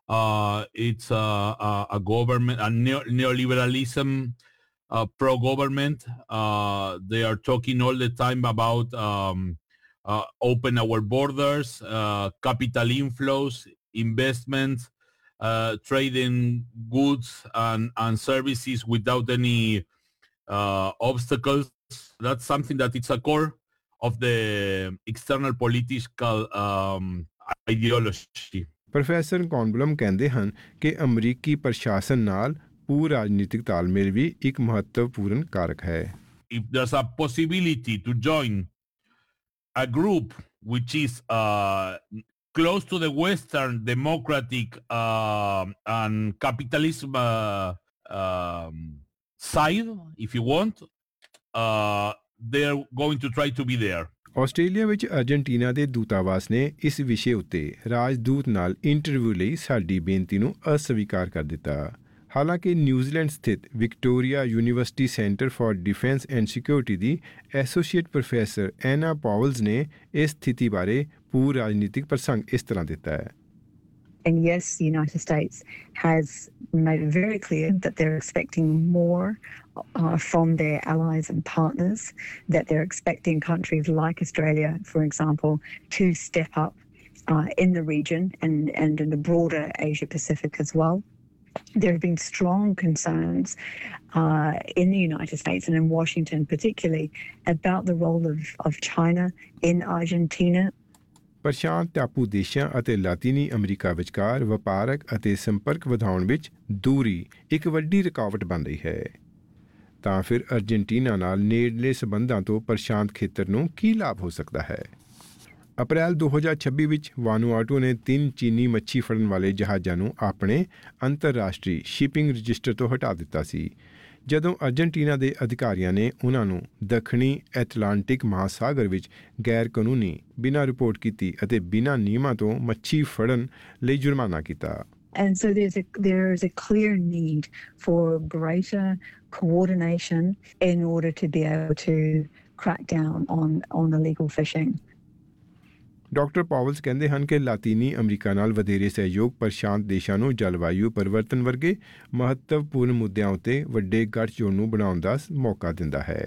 Uh, it's uh, uh, a government, a neo- neoliberalism, uh, pro-government. Uh, they are talking all the time about um, Uh, open our borders, uh, capital inflows, investments, uh, trading goods and, and services without any uh, obstacles. That's something that it's a core of the external political um, ideology. Professor ਕੌਨਬਲਮ ਕਹਿੰਦੇ ਹਨ ਕਿ ਅਮਰੀਕੀ ਪ੍ਰਸ਼ਾਸਨ ਨਾਲ ਭੂ ਰਾਜਨੀਤਿਕ ਤਾਲਮੇਲ ਵੀ ਇੱਕ ਮਹੱਤਵਪੂਰਨ ਕਾਰਕ ਹੈ। If there's a possibility to join a group which is uh, close to the Western democratic uh, and capitalism uh, um, side, if you want, uh, they're going to try to be there. Australia ਵਿੱਚ Argentina ਦੇ ਦੂਤਾਵਾਸ ਨੇ ਇਸ ਵਿਸ਼ੇ ਉੱਤੇ ਰਾਜਦੂਤ ਨਾਲ interview ਲਈ ਸਾਡੀ ਬੇਨਤੀ ਨੂੰ ਅਸਵੀਕਾਰ ਕਰ ਦਿੱਤਾ। ਹਾਲਾਂਕਿ ਨਿਊਜ਼ੀਲੈਂਡ ਸਥਿਤ Victoria university centre for defence and security the associate professor ਐਨਾ ਪਾਵਲਸ ਨੇ ਇਸ ਸਥਿਤੀ ਬਾਰੇ ਭੂ ਰਾਜਨੀਤਿਕ ਪ੍ਰਸੰਗ ਇਸ ਤਰ੍ਹਾਂ ਦਿੱਤਾ ਹੈ। And yes, the United States has made it very clear that they're expecting more uh, from their allies and partners, that they're expecting countries like Australia, for example, to step up uh, in the region and, and in the broader Asia Pacific as well. There have been strong concerns uh, in the United States and in Washington particularly about the role of, of China in Argentina. ਪ੍ਰਸ਼ਾਂਤ ਟਾਪੂ ਦੇਸ਼ਾਂ ਅਤੇ ਲਾਤੀਨੀ America ਵਿਚਕਾਰ ਵਪਾਰਕ ਅਤੇ ਸੰਪਰਕ ਵਧਾਉਣ ਵਿੱਚ ਦੂਰੀ ਇੱਕ ਵੱਡੀ ਰੁਕਾਵਟ ਬਣ ਰਹੀ ਹੈ। ਤਾਂ ਫਿਰ ਅਰਜਨਟੀਨਾ ਨਾਲ ਨੇੜਲੇ ਸਬੰਧਾਂ ਤੋਂ ਪ੍ਰਸ਼ਾਂਤ ਖੇਤਰ ਨੂੰ ਕੀ ਲਾਭ ਹੋ ਸਕਦਾ ਹੈ? ਅਪ੍ਰੈਲ ਦੋ ਹਜ਼ਾਰ ਛੱਬੀ ਵਿੱਚ ਵਾਨੂਆਟੂ ਨੇ ਤਿੰਨ ਚੀਨੀ ਮੱਛੀ ਫੜਨ ਵਾਲੇ ਜਹਾਜ਼ਾਂ ਨੂੰ ਆਪਣੇ ਅੰਤਰਰਾਸ਼ਟਰੀ ਸ਼ਿਪਿੰਗ ਰਜਿਸਟਰ ਤੋਂ ਹਟਾ ਦਿੱਤਾ ਸੀ, ਜਦੋਂ ਅਰਜਨਟੀਨਾ ਦੇ ਅਧਿਕਾਰੀਆਂ ਨੇ ਉਹਨਾਂ ਨੂੰ ਦੱਖਣੀ ਐਟਲਾਂਟਿਕ ਮਹਾਸਾਗਰ ਵਿੱਚ ਗੈਰ ਕਾਨੂੰਨੀ ਬਿਨਾਂ ਰਿਪੋਰਟ ਕੀਤੀ ਅਤੇ ਬਿਨਾਂ ਨਿਯਮਾਂ ਤੋਂ ਮੱਛੀ ਫੜਨ ਲਈ ਜੁਰਮਾਨਾ ਕੀਤਾ। And so there's a there is a clear need for greater coordination in order to be able to crack down on on illegal fishing. Doctor ਪਾਵਲਸ ਕਹਿੰਦੇ ਹਨ ਕਿ ਲਾਤੀਨੀ ਅਮਰੀਕਾ ਨਾਲ ਵਧੇਰੇ ਸਹਿਯੋਗ ਪ੍ਰਸ਼ਾਂਤ ਦੇਸ਼ਾਂ ਨੂੰ ਜਲਵਾਯੂ ਪਰਿਵਰਤਨ ਵਰਗੇ ਮਹੱਤਵਪੂਰਨ ਮੁੱਦਿਆਂ ਉੱਤੇ ਵੱਡੇ ਗੱਠਜੋੜ ਨੂੰ ਬਣਾਉਣ ਦਾ ਮੌਕਾ ਦਿੰਦਾ ਹੈ।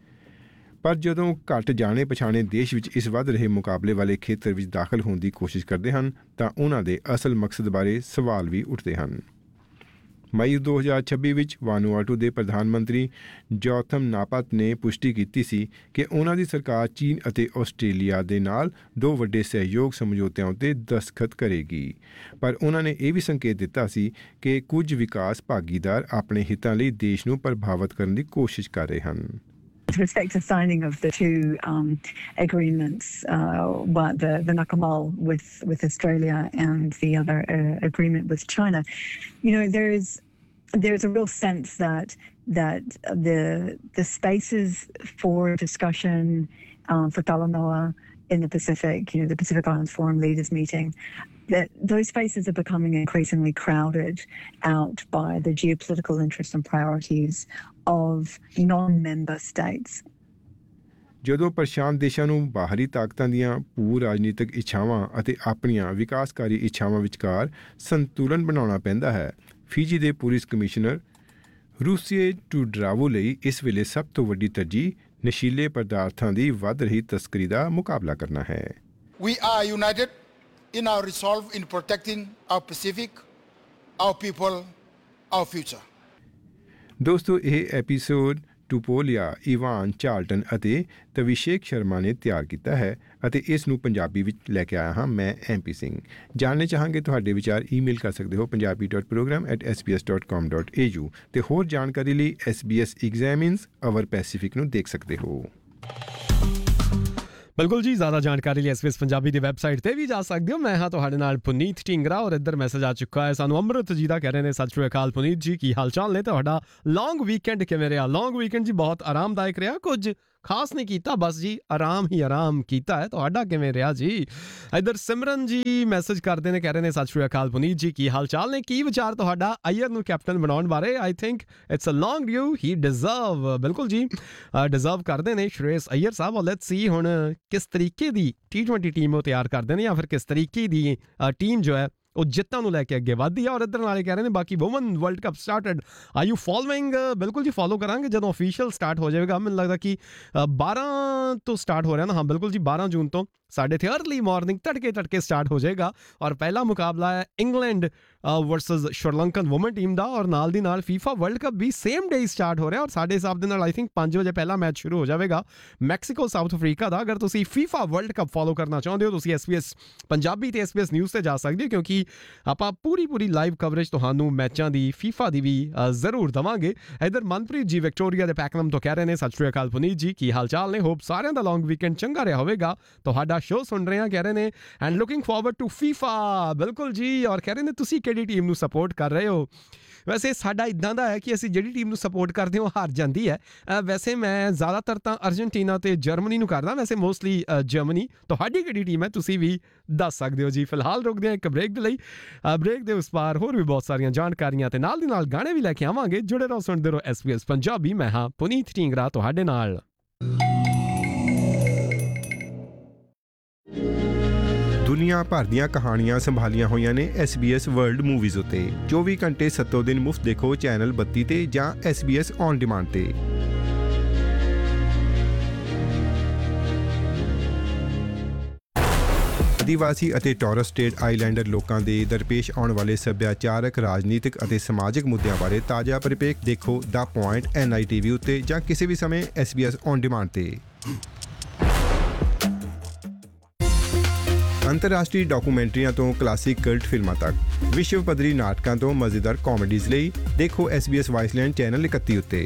ਪਰ ਜਦੋਂ ਘੱਟ ਜਾਣੇ ਪਛਾਣੇ ਦੇਸ਼ ਵਿੱਚ ਇਸ ਵੱਧ ਰਹੇ ਮੁਕਾਬਲੇ ਵਾਲੇ ਖੇਤਰ ਵਿੱਚ ਦਾਖਲ ਹੋਣ ਦੀ ਕੋਸ਼ਿਸ਼ ਕਰਦੇ ਹਨ ਤਾਂ ਉਹਨਾਂ ਦੇ ਅਸਲ ਮਕਸਦ ਬਾਰੇ ਸਵਾਲ ਵੀ ਉੱਠਦੇ ਹਨ। ਮਈ ਦੋ ਹਜ਼ਾਰ ਛੱਬੀ ਵਿੱਚ ਵਾਨੂਆਟੂ ਦੇ ਪ੍ਰਧਾਨ ਮੰਤਰੀ ਜੋਥਮ ਨਾਪਤ ਨੇ ਪੁਸ਼ਟੀ ਕੀਤੀ ਸੀ ਕਿ ਉਹਨਾਂ ਦੀ ਸਰਕਾਰ ਚੀਨ ਅਤੇ ਆਸਟ੍ਰੇਲੀਆ ਦੇ ਨਾਲ ਦੋ ਵੱਡੇ ਸਹਿਯੋਗ ਸਮਝੌਤਿਆਂ ਉੱਤੇ ਦਸਤਖਤ ਕਰੇਗੀ, ਪਰ ਉਹਨਾਂ ਨੇ ਇਹ ਵੀ ਸੰਕੇਤ ਦਿੱਤਾ ਸੀ ਕਿ ਕੁਝ ਵਿਕਾਸ ਭਾਗੀਦਾਰ ਆਪਣੇ ਹਿੱਤਾਂ ਲਈ ਦੇਸ਼ ਨੂੰ ਪ੍ਰਭਾਵਿਤ ਕਰਨ ਦੀ ਕੋਸ਼ਿਸ਼ ਕਰ ਰਹੇ ਹਨ। With respect to signing of the two um, agreements, uh, one, the, the Nakamal with, with Australia and the other uh, agreement with China, you know, there is there's a real sense that that the the spaces for discussion um, for Talanoa in the Pacific, you know, the Pacific Islands Forum Leaders Meeting, that those spaces are becoming increasingly crowded out by the geopolitical interests and priorities of non-member states. ਜਦੋਂ ਪ੍ਰਸ਼ਾਂਤ ਦੇਸ਼ਾਂ ਨੂੰ ਬਾਹਰੀ ਤਾਕਤਾਂ ਦੀਆਂ ਭੂ ਰਾਜਨੀਤਿਕ ਇੱਛਾਵਾਂ ਅਤੇ ਆਪਣੀਆਂ ਵਿਕਾਸਕਾਰੀ ਇੱਛਾਵਾਂ ਵਿਚਕਾਰ ਸੰਤੁਲਨ ਬਣਾਉਣਾ ਪੈਂਦਾ ਹੈ, ਫੀਜੀ ਦੇ ਪੁਲਿਸ ਕਮਿਸ਼ਨਰ ਰੂਸੀਏ ਟੂਡਰਾਵੋ ਲਈ ਇਸ ਵੇਲੇ ਸਭ ਤੋਂ ਵੱਡੀ ਤਰਜੀਹ ਨਸ਼ੀਲੇ ਪਦਾਰਥਾਂ ਦੀ ਵੱਧ ਰਹੀ ਤਸਕਰੀ ਦਾ ਮੁਕਾਬਲਾ ਕਰਨਾ ਹੈ। We are united in our resolve in protecting our Pacific, our people, our future. ਦੋਸਤੋ, ਇਹ ਐਪੀਸੋਡ ਟੂਪੋਲੀਆ, ਇਵਾਨ ਚਾਰਲਟਨ ਅਤੇ ਤਵਿਸ਼ੇਕ ਸ਼ਰਮਾ ਨੇ ਤਿਆਰ ਕੀਤਾ ਹੈ ਅਤੇ ਇਸ ਨੂੰ ਪੰਜਾਬੀ ਵਿੱਚ ਲੈ ਕੇ ਆਇਆ ਹਾਂ ਮੈਂ ਐਮ ਪੀ ਸਿੰਘ। ਜਾਣਨੇ ਚਾਹਾਂਗੇ ਤੁਹਾਡੇ ਵਿਚਾਰ ਈਮੇਲ ਕਰ ਸਕਦੇ ਹੋ Punjabi dot programme at S B S dot ਕਾਮ ਡੋਟ ਏ ਯੂ ਅਤੇ ਹੋਰ ਜਾਣਕਾਰੀ ਲਈ ਐਸ ਬੀ ਐਸ ਐਗਜ਼ਾਮਿਨਸ ਅਵਰ ਪੈਸੀਫਿਕ ਨੂੰ ਦੇਖ ਸਕਦੇ ਹੋ। ਬਿਲਕੁਲ ਜੀ, ਜ਼ਿਆਦਾ ਜਾਣਕਾਰੀ ਲਈ ਐਸ ਬੀ ਐਸ ਪੰਜਾਬੀ ਦੀ ਵੈਬਸਾਈਟ ਤੇ ਵੀ ਜਾ ਸਕਦੇ ਹੋ। ਮੈਂ ਹਾਂ ਤੁਹਾਡੇ ਨਾਲ ਪੁਨੀਤ ਢੀਂਗਰਾ ਔਰ ਇੱਧਰ ਮੈਸੇਜ ਆ ਚੁੱਕਾ ਹੈ ਸਾਨੂੰ ਅੰਮ੍ਰਿਤ ਜੀ ਦਾ, ਕਹਿ ਰਹੇ ਨੇ ਸਤਿ ਸ਼੍ਰੀ ਅਕਾਲ ਪੁਨੀਤ ਜੀ, ਕੀ ਹਾਲ ਚਾਲ ਨੇ ਤੁਹਾਡਾ? ਲੌਂਗ ਵੀਕਐਂਡ ਕਿਵੇਂ ਰਿਹਾ? ਲੌਂਗ ਵੀਕਐਂਡ ਜੀ ਬਹੁਤ ਆਰਾਮਦਾਇਕ ਰਿਹਾ, ਕੁਝ ਖਾਸ ਨਹੀਂ ਕੀਤਾ, ਬਸ ਜੀ ਆਰਾਮ ਹੀ ਆਰਾਮ ਕੀਤਾ ਹੈ। ਤੁਹਾਡਾ ਕਿਵੇਂ ਰਿਹਾ ਜੀ? ਇੱਧਰ ਸਿਮਰਨ ਜੀ ਮੈਸੇਜ ਕਰਦੇ ਨੇ, ਕਹਿ ਰਹੇ ਨੇ ਸਤਿ ਸ਼੍ਰੀ ਅਕਾਲ ਪੁਨੀਤ ਜੀ, ਕੀ ਹਾਲ ਚਾਲ ਨੇ? ਕੀ ਵਿਚਾਰ ਤੁਹਾਡਾ ਅਈਅਰ ਨੂੰ ਕੈਪਟਨ ਬਣਾਉਣ ਬਾਰੇ? I think it's a long due, he deserve, ਬਿਲਕੁਲ ਜੀ ਡਿਜ਼ਰਵ ਕਰਦੇ ਨੇ ਸ਼੍ਰੇਸ ਅਈਅਰ ਸਾਹਿਬ। ਔਰ ਲੈਟਸ ਸੀ ਹੁਣ ਕਿਸ ਤਰੀਕੇ ਦੀ ਟੀ ਟਵੈਂਟੀ ਟੀਮ ਉਹ ਤਿਆਰ ਕਰਦੇ ਨੇ ਜਾਂ ਫਿਰ ਕਿਸ ਤਰੀਕੇ ਦੀ ਟੀਮ ਜੋ ਹੈ ਉਹ ਜਿੱਤਾਂ ਨੂੰ ਲੈ ਕੇ ਅੱਗੇ ਵੱਧਦੀ ਆ। ਔਰ ਇੱਧਰ ਨਾਲੇ ਕਹਿ ਰਹੇ ਨੇ ਬਾਕੀ woman world cup started, are you following? ਬਿਲਕੁਲ ਜੀ ਫੋਲੋ ਕਰਾਂਗੇ ਜਦੋਂ ਅਫੀਸ਼ੀਅਲ ਸਟਾਰਟ ਹੋ ਜਾਵੇਗਾ। ਮੈਨੂੰ ਲੱਗਦਾ ਕਿ ਬਾਰਾਂ ਤੋਂ ਸਟਾਰਟ ਹੋ ਰਿਹਾ ਨਾ, ਹਾਂ ਬਿਲਕੁਲ ਜੀ ਬਾਰਾਂ ਜੂਨ ਤੋਂ ਸਾਡੇ ਇੱਥੇ ਅਰਲੀ ਮਾਰਨਿੰਗ ਤੜਕੇ ਤੜਕੇ ਸਟਾਰਟ ਹੋ ਜਾਏਗਾ। ਔਰ ਪਹਿਲਾ ਮੁਕਾਬਲਾ ਹੈ England versus Sri Lankan woman team ਦਾ, ਔਰ ਨਾਲ ਦੀ ਨਾਲ ਫੀਫਾ ਵਰਲਡ ਕੱਪ ਵੀ ਸੇਮ ਡੇ ਸਟਾਰਟ ਹੋ ਰਿਹਾ। ਔਰ ਸਾਡੇ ਹਿਸਾਬ ਦੇ ਨਾਲ ਆਈ ਥਿੰਕ ਪੰਜ ਵਜੇ ਪਹਿਲਾ ਮੈਚ ਸ਼ੁਰੂ ਹੋ ਜਾਵੇਗਾ ਮੈਕਸੀਕੋ ਸਾਊਥ ਅਫਰੀਕਾ ਦਾ। ਅਗਰ ਤੁਸੀਂ ਫੀਫਾ ਵਰਲਡ ਕੱਪ ਫੋਲੋ ਕਰਨਾ ਚਾਹੁੰਦੇ ਹੋ ਤੁਸੀਂ ਐਸ ਬੀ ਐਸ ਪੰਜਾਬੀ ਤੇ ਐਸ ਬੀ ਐਸ ਨਿਊਜ਼ ਤੇ ਜਾ ਸਕਦੇ ਹੋ, ਕਿਉਂਕਿ ਆਪਾਂ ਪੂਰੀ ਪੂਰੀ ਲਾਈਵ ਕਵਰੇਜ ਤੁਹਾਨੂੰ ਮੈਚਾਂ ਦੀ ਫੀਫਾ ਦੀ ਵੀ ਜ਼ਰੂਰ ਦੇਵਾਂਗੇ। ਇੱਧਰ ਮਨਪ੍ਰੀਤ ਜੀ ਵਿਕਟੋਰੀਆ ਦੇ ਪੈਕਨਮ ਤੋਂ ਕਹਿ ਰਹੇ ਨੇ ਸਤਿ ਸ਼੍ਰੀ ਅਕਾਲ ਪੁਨੀਤ ਜੀ, ਕੀ ਹਾਲ ਚਾਲ ਨੇ? ਹੋਪ ਸਾਰਿਆਂ ਦਾ ਲੌਂਗ ਵੀਕਐਂਡ ਚੰਗਾ ਰਿਹਾ ਹੋਵੇਗਾ। ਤੁਹਾਡਾ ਸ਼ੋਅ ਸੁਣ ਰਹੇ ਹਾਂ, ਕਹਿ ਰਹੇ ਨੇ and looking forward to FIFA. ਬਿਲਕੁਲ ਜੀ, ਔਰ ਕਹਿ ਰਹੇ ਨੇ ਤੁਸੀਂ ਕਿਹੜੀ ਟੀਮ ਨੂੰ ਸਪੋਰਟ ਕਰ ਰਹੇ ਹੋ? ਵੈਸੇ ਸਾਡਾ ਇੱਦਾਂ ਦਾ ਹੈ ਕਿ ਅਸੀਂ ਜਿਹੜੀ ਟੀਮ ਨੂੰ ਸਪੋਰਟ ਕਰਦੇ ਹਾਂ ਹਾਰ ਜਾਂਦੀ ਹੈ। ਵੈਸੇ ਮੈਂ ਜ਼ਿਆਦਾਤਰ ਤਾਂ ਅਰਜਨਟੀਨਾ ਤੇ ਜਰਮਨੀ ਨੂੰ ਕਰਦਾ, ਵੈਸੇ ਮੋਸਟਲੀ ਜਰਮਨੀ। ਤੁਹਾਡੀ ਕਿਹੜੀ ਟੀਮ ਹੈ ਤੁਸੀਂ ਵੀ ਦੱਸ ਸਕਦੇ ਹੋ ਜੀ। ਫਿਲਹਾਲ ਰੁਕਦੇ ਹਾਂ ਇੱਕ ਬ੍ਰੇਕ ਦੇ ਲਈ, ਬ੍ਰੇਕ ਦੇ ਉਸ ਪਾਰ ਹੋਰ ਵੀ ਬਹੁਤ ਸਾਰੀਆਂ ਜਾਣਕਾਰੀਆਂ ਤੇ ਨਾਲ ਦੀ ਨਾਲ ਗਾਣੇ ਵੀ ਲੈ ਕੇ ਆਵਾਂਗੇ। ਜੁੜੇ ਰਹੋ, ਸੁਣਦੇ ਰਹੋ ਐਸ ਬੀ ਐਸ ਪੰਜਾਬੀ। ਮੈਂ ਹਾਂ ਪੁਨੀਤ ਢੀਂਗਰਾ ਤੁਹਾਡੇ ਨਾਲ। ਦੁਨੀਆ ਭਰ ਦੀਆਂ ਕਹਾਣੀਆਂ ਸੰਭਾਲੀਆਂ ਹੋਈਆਂ ਨੇ S B S world movies ਉੱਤੇ। ਚੌਵੀ ਘੰਟੇ ਸੱਤੋਂ ਦਿਨ ਮੁਫਤ ਦੇਖੋ ਚੈਨਲ ਬੱਤੀ ਤੇ ਜਾਂ S B S on demand ਤੇ। ਆਦੀਵਾਸੀ ਅਤੇ ਟੋਰਸ ਸਟੇਟ ਆਈਲੈਂਡਰ ਲੋਕਾਂ ਦੇ ਦਰਪੇਸ਼ ਆਉਣ ਵਾਲੇ ਸੱਭਿਆਚਾਰਕ, ਰਾਜਨੀਤਿਕ ਅਤੇ ਸਮਾਜਿਕ ਮੁੱਦਿਆਂ ਬਾਰੇ ਤਾਜ਼ਾ ਪਰਿਪੇਖ ਦੇਖੋ ਦਾ point N I T V ਉੱਤੇ ਜਾਂ ਕਿਸੇ ਵੀ ਸਮੇਂ S B S on demand ਤੇ। ਅੰਤਰਰਾਸ਼ਟਰੀ ਡਾਕੂਮੈਂਟਰੀਆਂ ਤੋਂ ਕਲਾਸਿਕ ਕਲਟ ਫਿਲਮਾਂ ਤੱਕ, ਵਿਸ਼ਵ ਪੱਧਰੀ ਨਾਟਕਾਂ ਤੋਂ ਮਜ਼ੇਦਾਰ ਕਾਮੇਡੀਜ਼ ਲਈ ਦੇਖੋ ਐਸ ਬੀ ਐਸ ਵਾਈਸਲੈਂਡ ਚੈਨਲ ਇਕੱਤੀ ਉੱਤੇ।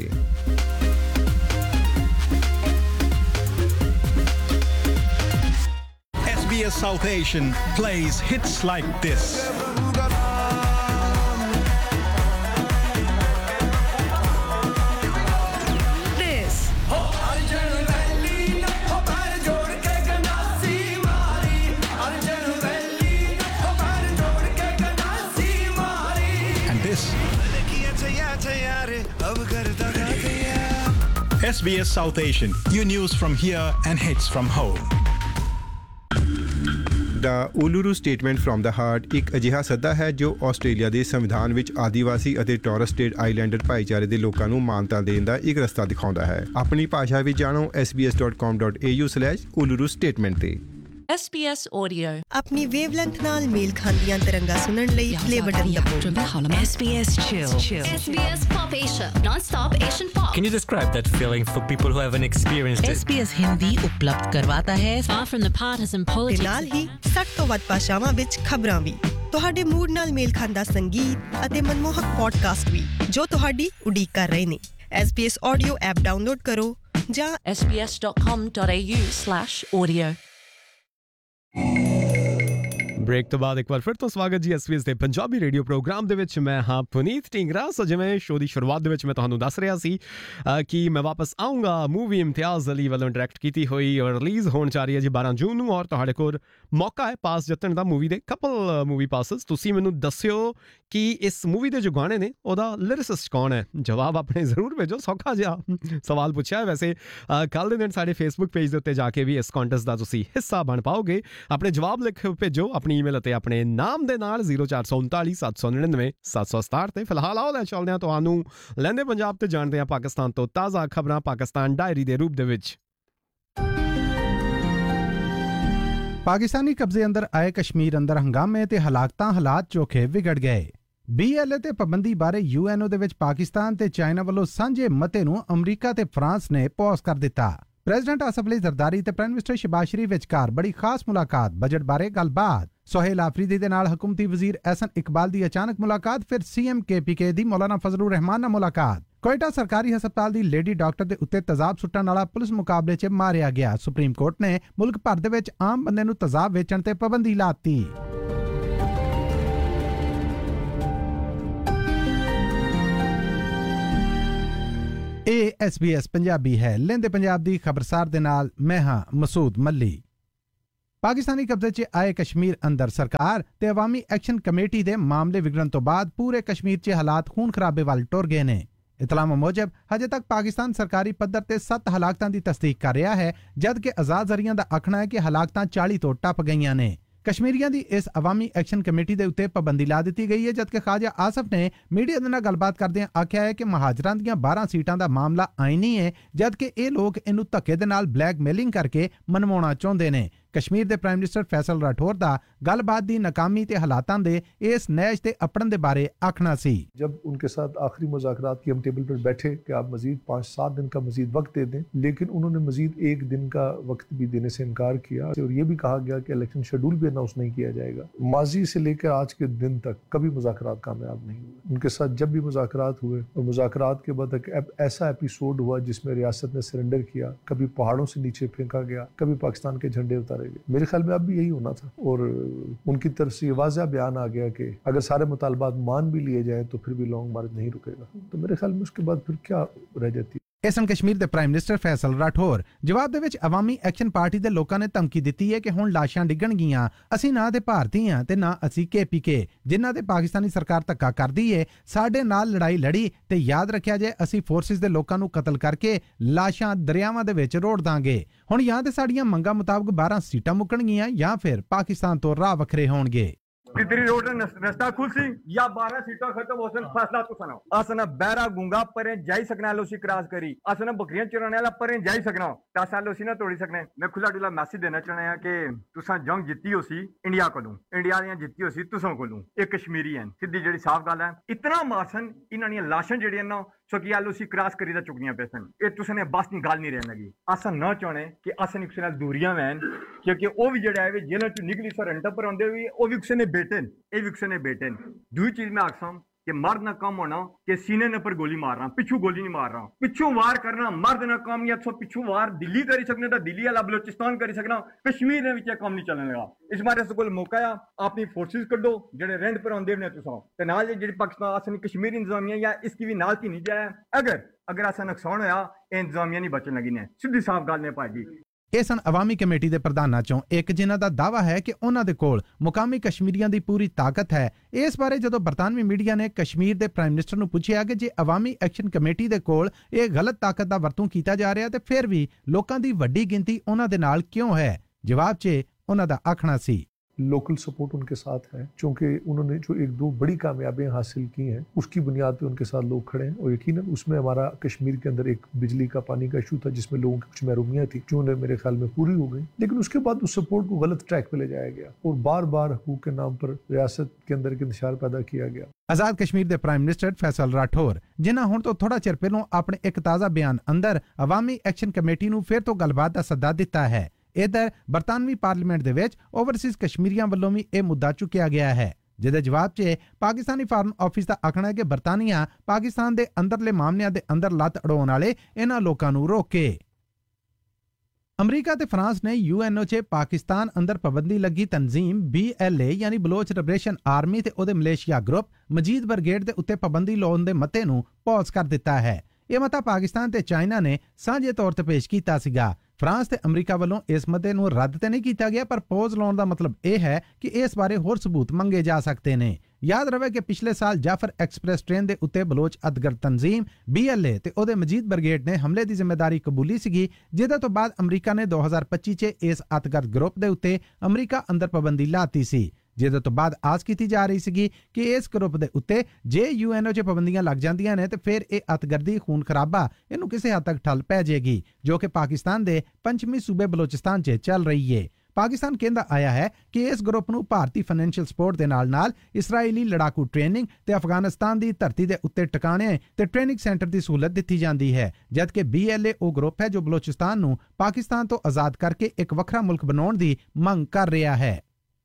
S B S South Asian plays hits like this. S B S South Asian, your news from here and hits from home. The ਉਲੂਰੂ statement from the heart ਇੱਕ ਅਜਿਹਾ ਸੱਦਾ ਹੈ ਜੋ Australia ਦੇ ਸੰਵਿਧਾਨ ਵਿੱਚ ਆਦੀਵਾਸੀ ਅਤੇ ਟੋਰਸ ਸਟੇਟ ਆਈਲੈਂਡਰ ਭਾਈਚਾਰੇ ਦੇ ਲੋਕਾਂ ਨੂੰ ਮਾਨਤਾ ਦੇਣ ਦਾ ਇੱਕ ਰਸਤਾ ਦਿਖਾਉਂਦਾ ਹੈ। ਆਪਣੀ ਭਾਸ਼ਾ ਵਿੱਚ ਜਾਣੋ ਐਸ ਬੀ ਐਸ ਡੋਟ ਕਾਮ dot A you slash ਉਲੂਰੂ statement ਤੇ। S B S Audio अपनी वेवलेंथ नाल मेल खांदियां तरंगा सुनन लई प्ले बटन दबाओ S B S Chill. S B S Pop Asia, non-stop Asian pop. Can you describe that feeling for people who haven't experienced it? S B S Hindi उपलब्ध करवाता है far from the partisan politics. ਤੇ ਨਾਲ ਹੀ ਸੱਠ ਤੋਂ ਵੱਧ ਭਾਸ਼ਾਵਾਂ ਵਿੱਚ ਖਬਰਾਂ ਵੀ ਤੁਹਾਡੇ ਮੂਡ ਨਾਲ ਮੇਲ ਖਾਂਦਾ ਸੰਗੀਤ ਅਤੇ ਮਨਮੋਹਕ ਪੋਡਕਾਸਟ ਵੀ ਜੋ ਤੁਹਾਡੀ ਉਡੀਕ ਕਰ ਰਹੇ ਨੇ S B S Audio app download ਕਰੋ ਜਾਂ S B S dot com dot A U slash audio break ਤੋਂ ਬਾਅਦ ਇੱਕ ਵਾਰ ਫਿਰ ਤੋਂ ਸਵਾਗਤ ਜੀ ਐਸ ਬੀ ਐਸ ਦੇ ਪੰਜਾਬੀ ਰੇਡੀਓ ਪ੍ਰੋਗਰਾਮ ਦੇ ਵਿੱਚ। ਮੈਂ ਹਾਂ ਪੁਨੀਤ ਢੀਂਗਰਾ। ਸੋ ਜਿਵੇਂ ਸ਼ੋਅ ਦੀ ਸ਼ੁਰੂਆਤ ਦੇ ਵਿੱਚ ਮੈਂ ਤੁਹਾਨੂੰ ਦੱਸ ਰਿਹਾ ਸੀ ਕਿ ਮੈਂ ਵਾਪਸ ਆਊਂਗਾ ਮੂਵੀ ਇਮਤਿਆਜ਼ ਅਲੀ ਵੱਲੋਂ ਡਾਇਰੈਕਟ ਕੀਤੀ ਹੋਈ ਔਰ ਰਿਲੀਜ਼ ਹੋਣ ਜਾ ਰਹੀ ਹੈ ਜੀ ਬਾਰਾਂ ਜੂਨ ਨੂੰ, ਔਰ ਤੁਹਾਡੇ ਕੋਲ ਮੌਕਾ ਹੈ ਪਾਸ ਜਿੱਤਣ ਦਾ ਮੂਵੀ ਦੇ ਕਪਲ ਮੂਵੀ ਪਾਸਿਸ। ਤੁਸੀਂ ਮੈਨੂੰ ਦੱਸਿਓ ਕਿ ਇਸ ਮੂਵੀ ਦੇ ਜੋ ਗਾਣੇ ਨੇ ਉਹਦਾ ਲਿਰਿਸਿਸਟ ਕੌਣ ਹੈ। ਜਵਾਬ ਆਪਣੇ ਜ਼ਰੂਰ ਭੇਜੋ। ਸੌਖਾ ਜਿਹਾ ਸਵਾਲ ਪੁੱਛਿਆ ਹੈ ਵੈਸੇ। ਕੱਲ੍ਹ ਦੇ ਦਿਨ ਸਾਡੇ ਫੇਸਬੁੱਕ ਪੇਜ ਦੇ ਉੱਤੇ ਜਾ ਕੇ ਵੀ ਇਸ ਕੰਟੈਸਟ ਦਾ ਤੁਸੀਂ ਹਿੱਸਾ ਬਣ ਪਾਓਗੇ। ਆਪਣੇ ਜਵਾਬ ਲਿਖ ਭੇਜੋ ਆਪਣੀ ਈਮੇਲ ਅਤੇ ਆਪਣੇ ਨਾਮ ਦੇ ਨਾਲ ਜ਼ੀਰੋ ਚਾਰ ਸੌ ਉਨਤਾਲੀ ਸੱਤ ਸੌ ਨੜਿਨਵੇਂ ਸੱਤ ਸੌ ਸਤਾਹਠ ਤੇ। ਫਿਲਹਾਲ ਆਓ ਲੈ ਚੱਲਦੇ ਹਾਂ ਤੁਹਾਨੂੰ ਲਹਿੰਦੇ ਪੰਜਾਬ ਤੇ ਜਾਣਦੇ ਹਾਂ ਪਾਕਿਸਤਾਨ ਤੋਂ ਤਾਜ਼ਾ ਖਬਰਾਂ ਪਾਕਿਸਤਾਨ ਡਾਇਰੀ ਦੇ ਰੂਪ ਦੇ ਵਿੱਚ। ਪਾਕਿਸਤਾਨੀ ਕਬਜ਼ੇ ਅੰਦਰ ਆਏ ਕਸ਼ਮੀਰ ਅੰਦਰ ਹੰਗਾਮੇ ਤੇ ਹਲਾਕਤਾਂ ਹਾਲਾਤ ਚੋਖੇ ਵਿਗੜ ਗਏ। ਬੀ ਐਲ ਏ ਤੇ ਪਾਬੰਦੀ ਬਾਰੇ ਯੂ ਐਨ ਓ ਦੇ ਵਿੱਚ ਪਾਕਿਸਤਾਨ ਤੇ ਚਾਈਨਾ ਵੱਲੋਂ ਸਾਂਝੇ ਮਤੇ ਨੂੰ ਅਮਰੀਕਾ ਤੇ ਫਰਾਂਸ ਨੇ ਪੌਜ਼ ਕਰ ਦਿੱਤਾ। ਪ੍ਰੈਜ਼ੀਡੈਂਟ ਆਸਫ ਅਲੀ ਜ਼ਰਦਾਰੀ ਤੇ ਪ੍ਰਾਈਮ ਮਿਨਿਸਟਰ ਸ਼ਹਿਬਾਜ਼ ਸ਼ਰੀਫ ਵਿਚਕਾਰ ਬੜੀ ਖਾਸ ਮੁਲਾਕਾਤ, ਬਜਟ ਬਾਰੇ ਗੱਲਬਾਤ। ਸੁਹੇਲ ਆਫਰੀਦੀ ਦੇ ਨਾਲ ਹਕੂਮਤੀ ਵਜ਼ੀਰ ਅਹਿਸਨ ਇਕਬਾਲ ਦੀ ਅਚਾਨਕ ਮੁਲਾਕਾਤ, ਫਿਰ ਸੀ ਐਮ ਕੇ ਪੀ ਕੇ ਦੀ ਮੌਲਾਨਾ ਫਜ਼ਲੁਰ ਰਹਿਮਾਨ ਨਾਲ ਮੁਲਾਕਾਤ। ਕੋਇਟਾ ਸਰਕਾਰੀ ਹਸਪਤਾਲ ਦੀ ਲੇਡੀ ਡਾਕਟਰ ਦੇ ਉੱਤੇ ਤੇਜ਼ਾਬ ਸੁੱਟਣ ਵਾਲਾ ਪੁਲਿਸ ਮੁਕਾਬਲੇ 'ਚ ਮਾਰਿਆ ਗਿਆ। ਸੁਪਰੀਮ ਕੋਰਟ ਨੇ ਮੁਲਕ ਭਰ ਦੇ ਵਿੱਚ ਆਮ ਬੰਦੇ ਨੂੰ ਤੇਜ਼ਾਬ ਵੇਚਣ ਤੇ ਪਾਬੰਦੀ ਲਾਤੀ। ਇਹ ਐਸ ਬੀ ਐਸ ਪੰਜਾਬੀ ਹੈ। ਲਹਿੰਦੇ ਪੰਜਾਬ ਦੀ ਖਬਰਸਾਰ ਦੇ ਨਾਲ ਮੈਂ ਹਾਂ ਮਸੂਦ ਮੱਲੀ। ਪਾਕਿਸਤਾਨੀ ਕਬਜ਼ੇ 'ਚ ਆਏ ਕਸ਼ਮੀਰ ਅੰਦਰ ਸਰਕਾਰ ਤੇ ਅਵਾਮੀ ਐਕਸ਼ਨ ਕਮੇਟੀ ਦੇ ਮਾਮਲੇ ਵਿਗੜਨ ਤੋਂ ਬਾਅਦ ਪੂਰੇ ਕਸ਼ਮੀਰ 'ਚ ਹਾਲਾਤ ਖੂਨ ਖਰਾਬੇ ਵੱਲ ਟੁਰ ਗਏ ਨੇ। ਇਤਲਾਹਾਂ ਮੁਜਬ ਹਜੇ ਤੱਕ ਪਾਕਿਸਤਾਨ ਸਰਕਾਰੀ ਪੱਧਰ ਤੇ ਸੱਤ ਹਲਾਕਤਾਂ ਦੀ ਤਸਦੀਕ ਕਰ ਰਿਹਾ ਹੈ, ਜਦਕਿ ਆਜ਼ਾਦ ਜ਼ਰੀਆਂ ਦਾ ਆਖਣਾ ਹੈ ਕਿ ਹਲਾਕਤਾਂ ਚਾਲੀ ਤੋਂ ਟੱਪ ਗਈਆਂ ਨੇ। ਕਸ਼ਮੀਰੀਆਂ ਦੀ ਇਸ ਅਵਾਮੀ ਐਕਸ਼ਨ ਕਮੇਟੀ ਦੇ ਉੱਤੇ ਪਾਬੰਦੀ ਲਾ ਦਿੱਤੀ ਗਈ ਹੈ, ਜਦਕਿ ਖਾਜਾ ਆਸਫ ਨੇ ਮੀਡੀਆ ਦੇ ਨਾਲ ਗੱਲਬਾਤ ਕਰਦਿਆਂ ਆਖਿਆ ਹੈ ਕਿ ਮਹਾਜਰਾਂ ਦੀਆਂ ਬਾਰਾਂ ਸੀਟਾਂ ਦਾ ਮਾਮਲਾ ਆਈਨੀ ਹੈ, ਜਦਕਿ ਇਹ ਲੋਕ ਇਹਨੂੰ ਧੱਕੇ ਦੇ ਨਾਲ ਬਲੈਕਮੇਲਿੰਗ ਕਰਕੇ ਮਨਵਾਉਣਾ ਚਾਹੁੰਦੇ ਨੇ। ਕਸ਼ਮੀਰ ਦੇ ਪ੍ਰਾਈਮ ਮਿਨਿਸਟਰ ਫੈਸਲ ਰਾਠੌਰ ਦਾ ਗੱਲਬਾਤ ਦੀ ਨਾਕਾਮੀ ਤੇ ਹਾਲਾਤਾਂ ਦੇ ਇਸ ਨੈਸ਼ ਤੇ ਅਪੜਨ ਦੇ ਬਾਰੇ आखना सी। जब उनके साथ आखिरी मुज़ाकरात की हम टेबल पर बैठे कि आप मजीद पाँच सात दिन का मजीद वक्त दे दें, लेकिन उन्होंने मजीद एक दिन का वक्त भी देने से इनकार किया और ये भी कहा गया कि इलेक्शन शेड्यूल भी अनाउंस नहीं किया जाएगा। माजी से लेकर आज के दिन तक कभी मुज़ाकरात कामयाब नहीं हुए। उनके साथ जब भी मुज़ाकरात हुए और मुज़ाकरात के बाद एक ऐसा एपिसोड हुआ जिसमें रियासत ने सरेंडर किया, कभी पहाड़ों से नीचे फेंका गया, कभी पाकिस्तान के झंडे उतारे गए। मेरे ख्याल में अब भी यही होना था और उनकी तरफ से ये वाज़ह बयान आ गया कि अगर सारे मुतालबात मान भी लिए जाएं तो फिर भी लॉन्ग मार्च नहीं रुकेगा। तो मेरे ख्याल में उसके बाद फिर क्या रह जाती है। ਇਸਨ ਕਸ਼ਮੀਰ ਦੇ ਪ੍ਰਾਈਮ ਮਿਨਿਸਟਰ ਫੈਸਲ ਰਾਠੌਰ ਜਵਾਬ ਦੇ ਵਿੱਚ ਅਵਾਮੀ ਐਕਸ਼ਨ ਪਾਰਟੀ ਦੇ ਲੋਕਾਂ ਨੇ ਧਮਕੀ ਦਿੱਤੀ ਹੈ ਕਿ ਹੁਣ ਲਾਸ਼ਾਂ ਡਿੱਗਣਗੀਆਂ। ਅਸੀਂ ਨਾ ਤੇ ਭਾਰਤੀ ਹਾਂ ਤੇ ਨਾ ਅਸੀਂ ਕੇ ਪੀ ਕੇ, ਜਿਨ੍ਹਾਂ ਤੇ ਪਾਕਿਸਤਾਨੀ ਸਰਕਾਰ ਧੱਕਾ ਕਰਦੀ ਏ। ਸਾਡੇ ਨਾਲ ਲੜਾਈ ਲੜੀ ਤੇ ਯਾਦ ਰੱਖਿਆ ਜੇ ਅਸੀਂ ਫੋਰਸਿਸ ਦੇ ਲੋਕਾਂ ਨੂੰ ਕਤਲ ਕਰਕੇ ਲਾਸ਼ਾਂ ਦਰਿਆਵਾਂ ਦੇ ਵਿੱਚ ਰੋੜ ਦਾਂਗੇ। ਹੁਣ ਜਾਂ ਤੇ ਸਾਡੀਆਂ ਮੰਗਾਂ ਮੁਤਾਬਕ ਬਾਰਾਂ ਸੀਟਾਂ ਮੁੱਕਣਗੀਆਂ ਜਾਂ ਫਿਰ ਪਾਕਿਸਤਾਨ ਤੋਂ ਰਾਹ ਵੱਖਰੇ ਹੋਣਗੇ। तितरी रोड रस्ता खुलसी या बारह सीटा खत्म हो सन फैसला तो सुनाओ। असना बैरा गुंगा परे जाई सकना लोसी क्रॉस करी, असना बकरियां चराने वाला परे जाई सकना तासा लोसी ना तोड़ी सकने। मैं खुला डुला मैसेज देना चाहना है कि तुसा जंग जित्ती होसी इंडिया कोलों, इंडिया दी जित्ती होसी तुसां कोलों। एक कश्मीरी हैं सीधी जेड़ी साफ गल है। इतना मासन इन्हां दी लाशां जेड़ियां ना सो लोसी क्रॉस करी दा चुकनियां पैसन। ये तुसा ने बस नी गल नहीं रहन लगी। असा ना चाहने कि असन एक नाल दूरियां वैन, क्योंकि ओ भी जेड़ा है जेलां चों निकली सरंडर पर आंदे भी ओ भी किसी ने बेटे ये भी किसी ने बेटे। दूसरी चीज मैं आखसा कि मर्द ना काम होना कि सीने ने पर गोली मार रहा, पिछू गोली नहीं मार रहा। पिछू वार करना मर्द ना काम, या तो पिछू वार दिल्ली करी सकने तो दिल्ली वाला बलोचिस्तान करी सकना, कश्मीर ने विच काम नहीं चलने लगा। इस बारे से कोई मौका आ अपनी फोर्सेस कड्डो जेडे रेंट पर आंदे ने तुसां ते नाल जेडी पाकिस्तान असली कश्मीरी इंतजामिया या इसकी भी नाल की नहीं जाए। अगर अगर ऐसा नुकसान होया ये इंतजामिया नहीं बचन लगी ने, सीधी साफ गल ने भाई। ਇਹ ਸਨ ਅਵਾਮੀ ਕਮੇਟੀ ਦੇ ਪ੍ਰਧਾਨਾਂ ਚੋਂ ਇੱਕ, ਜਿਨ੍ਹਾਂ ਦਾ ਦਾਅਵਾ ਹੈ ਕਿ ਉਹਨਾਂ ਦੇ ਕੋਲ ਮੁਕਾਮੀ ਕਸ਼ਮੀਰੀਆਂ ਦੀ ਪੂਰੀ ਤਾਕਤ ਹੈ। ਇਸ ਬਾਰੇ ਜਦੋਂ ਬਰਤਾਨਵੀ ਮੀਡੀਆ ਨੇ ਕਸ਼ਮੀਰ ਦੇ ਪ੍ਰਾਈਮ ਮਿਨਿਸਟਰ ਨੂੰ ਪੁੱਛਿਆ ਕਿ ਜੇ ਅਵਾਮੀ ਐਕਸ਼ਨ ਕਮੇਟੀ ਦੇ ਕੋਲ ਇਹ ਗਲਤ ਤਾਕਤ ਦਾ ਵਰਤੋਂ ਕੀਤਾ ਜਾ ਰਿਹਾ ਤੇ ਫਿਰ ਵੀ ਲੋਕਾਂ ਦੀ ਵੱਡੀ ਗਿਣਤੀ ਉਹਨਾਂ ਦੇ ਨਾਲ ਕਿਉਂ ਹੈ, ਜਵਾਬ 'ਚ ਉਹਨਾਂ ਦਾ ਆਖਣਾ ਸੀ। लोकल सपोर्ट उनके साथ है, क्योंकि उन्होंने जो एक दो बड़ी कामयाबियां हासिल की हैं उसकी बुनियाद पे उनके साथ लोग खड़े हैं। और यकीनन उसमें हमारा कश्मीर के अंदर एक बिजली का पानी का इशू था जिसमें लोगों की कुछ महरूमियाँ थी जो उन्हें मेरे ख्याल में पूरी हो गई, लेकिन उसके बाद उस सपोर्ट को गलत ट्रैक पे ले जाया गया और बार बार हकूक के नाम पर रियासत के अंदर एक इंतशार पैदा किया गया। आजाद कश्मीर ਦੇ ਪ੍ਰਾਈਮ ਮਿਨਿਸਟਰ ਫੈਸਲ ਰਾਠੌਰ ਜਿਨ੍ਹਾਂ ਹੁਣ ਤੋਂ ਥੋੜਾ ਚਿਰ ਪਹਿਲਾਂ ਆਪਣੇ ਇੱਕ ਤਾਜ਼ਾ ਬਿਆਨ ਅੰਦਰ ਅਵਾਮੀ ਐਕਸ਼ਨ ਕਮੇਟੀ ਨੂੰ ਫਿਰ ਤੋਂ ਗੱਲਬਾਤ ਦਾ ਸੱਦਾ ਦਿੱਤਾ ਹੈ। ਇਧਰ ਬਰਤਾਨਵੀ ਪਾਰਲੀਮੈਂਟ ਦੇ ਵਿੱਚ ਓਵਰਸੀਜ਼ ਕਸ਼ਮੀਰੀਆਂ ਵੱਲੋਂ ਵੀ ਇਹ ਮੁੱਦਾ ਚੁੱਕਿਆ ਗਿਆ ਹੈ, ਜਿਹਦੇ ਜਵਾਬ 'ਚ ਪਾਕਿਸਤਾਨੀ ਫਾਰਨ ਆਫਿਸ ਦਾ ਆਖਣਾ ਹੈ ਕਿ ਬਰਤਾਨੀਆ ਪਾਕਿਸਤਾਨ ਦੇ ਅੰਦਰਲੇ ਮਾਮਲਿਆਂ ਦੇ ਅੰਦਰ ਲੱਤ ਅੜਾਉਣ ਵਾਲੇ ਇਹਨਾਂ ਲੋਕਾਂ ਨੂੰ ਰੋਕੇ। ਅਮਰੀਕਾ ਤੇ ਫਰਾਂਸ ਨੇ ਯੂਐਨਓ 'ਚ ਪਾਕਿਸਤਾਨ ਅੰਦਰ ਪਾਬੰਦੀ ਲੱਗੀ ਤਨਜ਼ੀਮ ਬੀ ਐਲ ਏ ਯਾਨੀ ਬਲੋਚ ਲਿਬਰੇਸ਼ਨ ਆਰਮੀ ਤੇ ਉਹਦੇ ਮਲੇਸ਼ੀਆ ਗਰੁੱਪ ਮਜੀਦ ਬਰਗੇਡ ਦੇ ਉੱਤੇ ਪਾਬੰਦੀ ਲਾਉਣ ਦੇ ਮਤੇ ਨੂੰ ਪੌਜ਼ ਕਰ ਦਿੱਤਾ ਹੈ। ਇਹ ਮਤਾ ਪਾਕਿਸਤਾਨ ਤੇ ਚਾਈਨਾ ਨੇ ਸਾਂਝੇ ਤੌਰ ਤੇ ਪੇਸ਼ ਕੀਤਾ ਸੀਗਾ। ਫਰਾਂਸ ਤੇ ਅਮਰੀਕਾ ਵੱਲੋਂ ਇਸ ਮਤੇ ਨੂੰ ਰੱਦ ਤੇ ਨਹੀਂ ਕੀਤਾ ਗਿਆ, ਪਰ ਪੌਜ਼ ਲਾਉਣ ਦਾ ਮਤਲਬ ਇਹ ਹੈ ਕਿ ਇਸ ਬਾਰੇ ਹੋਰ ਸਬੂਤ ਮੰਗੇ ਜਾ ਸਕਦੇ ਨੇ। ਯਾਦ ਰਵੇ ਕਿ ਪਿਛਲੇ ਸਾਲ ਜਾਫਰ ਐਕਸਪ੍ਰੈਸ ਟ੍ਰੇਨ ਦੇ ਉੱਤੇ ਬਲੋਚ ਅਦਗਰ ਤਨਜ਼ੀਮ ਬੀ ਐਲ ਏ ਤੇ ਉਹਦੇ ਮਜੀਦ ਬਰਗੇਡ ਨੇ ਹਮਲੇ ਦੀ ਜ਼ਿੰਮੇਵਾਰੀ ਕਬੂਲੀ ਸੀਗੀ, ਜਿਹਦੇ ਤੋਂ ਬਾਅਦ ਅਮਰੀਕਾ ਨੇ ਦੋ ਹਜ਼ਾਰ ਪੱਚੀ 'ਚ ਇਸ ਅਤਗਰ ਗਰੁੱਪ ਦੇ ਉੱਤੇ ਅਮਰੀਕਾ ਅੰਦਰ ਪਾਬੰਦੀ ਲਾਤੀ ਸੀ, ਜਿਹਦੇ ਤੋਂ ਬਾਅਦ ਆਸ ਕੀਤੀ ਜਾ ਰਹੀ ਸੀਗੀ ਕਿ ਇਸ ਗਰੁੱਪ ਦੇ ਉੱਤੇ ਜੇ ਯੂਐਨਓ 'ਚ ਪਾਬੰਦੀਆਂ ਲੱਗ ਜਾਂਦੀਆਂ ਨੇ ਤੇ ਫਿਰ ਇਹ ਅਤਗਰਦੀ ਖੂਨ ਖਰਾਬਾ ਇਹਨੂੰ ਕਿਸੇ ਹੱਦ ਤੱਕ ਠੱਲ ਪੈ ਜਾਏਗੀ, ਜੋ ਕਿ ਪਾਕਿਸਤਾਨ ਦੇ ਪੰਚਮੀ ਸੂਬੇ ਬਲੋਚਿਸਤਾਨ 'ਚ ਚੱਲ ਰਹੀ ਏ। ਪਾਕਿਸਤਾਨ ਕਹਿੰਦਾ ਆਇਆ ਹੈ ਕਿ ਇਸ ਗਰੁੱਪ ਨੂੰ ਭਾਰਤੀ ਫਾਈਨੈਂਸ਼ੀਅਲ ਸਪੋਰਟ ਦੇ ਨਾਲ ਨਾਲ ਇਸਰਾਈਲੀ ਲੜਾਕੂ ਟ੍ਰੇਨਿੰਗ ਤੇ ਅਫਗਾਨਿਸਤਾਨ ਦੀ ਧਰਤੀ ਦੇ ਉੱਤੇ ਟਿਕਾਣੇ ਤੇ ਟ੍ਰੇਨਿੰਗ ਸੈਂਟਰ ਦੀ ਸਹੂਲਤ ਦਿੱਤੀ ਜਾਂਦੀ ਹੈ, ਜਦਕਿ ਬੀ ਐਲ ਏ ਉਹ ਗਰੁੱਪ ਹੈ ਜੋ ਬਲੋਚਿਸਤਾਨ ਨੂੰ ਪਾਕਿਸਤਾਨ ਤੋਂ ਆਜ਼ਾਦ ਕਰਕੇ ਇੱਕ ਵੱਖਰਾ ਮੁਲਕ ਬਣਾਉਣ ਦੀ ਮੰਗ ਕਰ ਰਿਹਾ ਹੈ।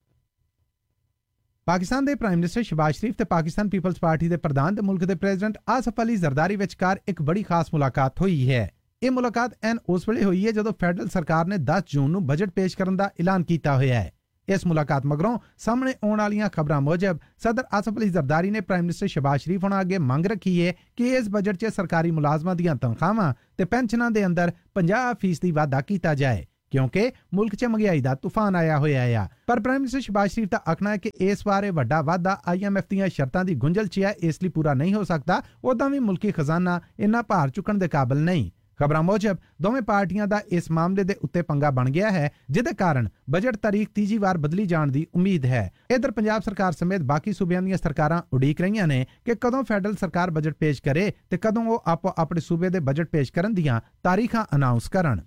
ਪਾਕਿਸਤਾਨ ਦੇ ਪ੍ਰਾਈਮ ਮਿਨਿਸਟਰ ਸ਼ਹਿਬਾਜ਼ ਸ਼ਰੀਫ ਤੇ ਪਾਕਿਸਤਾਨ ਪੀਪਲਜ਼ ਪਾਰਟੀ ਦੇ ਪ੍ਰਧਾਨ ਤੇ ਮੁਲਕ ਦੇ ਪ੍ਰੈਜ਼ੀਡੈਂਟ ਆਸਫ ਅਲੀ ਜ਼ਰਦਾਰੀ ਵਿਚਕਾਰ ਇੱਕ ਬੜੀ ਖਾਸ ਮੁਲਾਕਾਤ ਹੋਈ ਹੈ। ਇਹ ਮੁਲਾਕਾਤ ਐਨ ਉਸ ਵੇਲੇ ਹੋਈ ਹੈ ਜਦੋਂ ਫੈਡਰਲ ਸਰਕਾਰ ਨੇ ਦਸ ਜੂਨ ਨੂੰ ਬਜਟ ਪੇਸ਼ ਕਰਨ ਦਾ ਐਲਾਨ ਕੀਤਾ ਹੋਇਆ ਹੈ। ਇਸ ਮੁਲਾਕਾਤ ਮਗਰੋਂ ਸਾਹਮਣੇ ਆਉਣ ਵਾਲੀਆਂ ਖਬਰਾਂ ਮੁਜਬ ਸਦਰ ਆਸਫ ਅਲੀ ਜ਼ਰਦਾਰੀ ਨੇ ਪ੍ਰਾਈਮ ਮਿਨਿਸਟਰ ਸ਼ਹਿਬਾਜ਼ ਸ਼ਰੀਫ ਹੋਣਾ ਅੱਗੇ ਮੰਗ ਰੱਖੀ ਹੈ ਕਿ ਇਸ ਬਜਟ 'ਚ ਸਰਕਾਰੀ ਮੁਲਾਜ਼ਮਾਂ ਦੀਆਂ ਤਨਖਾਹਾਂ ਤੇ ਪੈਨਸ਼ਨਾਂ ਦੇ ਅੰਦਰ ਪੰਜਾਹ ਫੀਸਦੀ ਵਾਧਾ ਕੀਤਾ ਜਾਏ, ਕਿਉਂਕਿ ਮੁਲਕ 'ਚ ਮਹਿੰਗਾਈ ਦਾ ਤੂਫਾਨ ਆਇਆ ਹੋਇਆ ਹੈ। ਪਰ ਪ੍ਰਾਈਮ ਮਿਨਿਸਟਰ ਸ਼ਹਿਬਾਜ਼ ਸ਼ਰੀਫ ਦਾ ਆਖਣਾ ਹੈ ਕਿ ਇਸ ਬਾਰੇ ਵੱਡਾ ਵਾਧਾ ਆਈ ਐਮ ਐਫ ਦੀਆਂ ਸ਼ਰਤਾਂ ਦੀ ਗੁੰਝਲ 'ਚ ਹੈ, ਇਸ ਲਈ ਪੂਰਾ ਨਹੀਂ ਹੋ ਸਕਦਾ। ਉਦਾਂ ਵੀ ਮੁਲਕੀ ਖਜ਼ਾਨਾ ਇੰਨਾ ਭਾਰ ਚੁੱਕਣ ਦੇ ਕਾਬਿਲ ਨਹੀਂ। ਖਬਰਾਂ ਮੁਜਬ ਦੋਵੇਂ ਪਾਰਟੀਆਂ ਦਾ ਇਸ ਮਾਮਲੇ ਦੇ ਉੱਤੇ ਪੰਗਾ ਬਣ ਗਿਆ ਹੈ, ਜਿਹਦੇ ਕਾਰਨ ਬਜਟ ਤਾਰੀਖ ਤੀਜੀ ਵਾਰ ਬਦਲੀ ਜਾਣ ਦੀ ਉਮੀਦ ਹੈ। ਇਧਰ ਪੰਜਾਬ ਸਰਕਾਰ ਸਮੇਤ ਬਾਕੀ ਸੂਬਿਆਂ ਦੀਆਂ ਸਰਕਾਰਾਂ ਉਡੀਕ ਰਹੀਆਂ ਨੇ ਕਿ ਕਦੋਂ ਫੈਡਰਲ ਸਰਕਾਰ ਬਜਟ ਪੇਸ਼ ਕਰੇ ਤੇ ਕਦੋਂ ਉਹ ਆਪੋ ਆਪਣੇ ਸੂਬੇ ਦੇ ਬਜਟ ਪੇਸ਼ ਕਰਨ ਦੀਆਂ ਤਾਰੀਖਾਂ ਅਨਾਉਂਸ ਕਰਨ।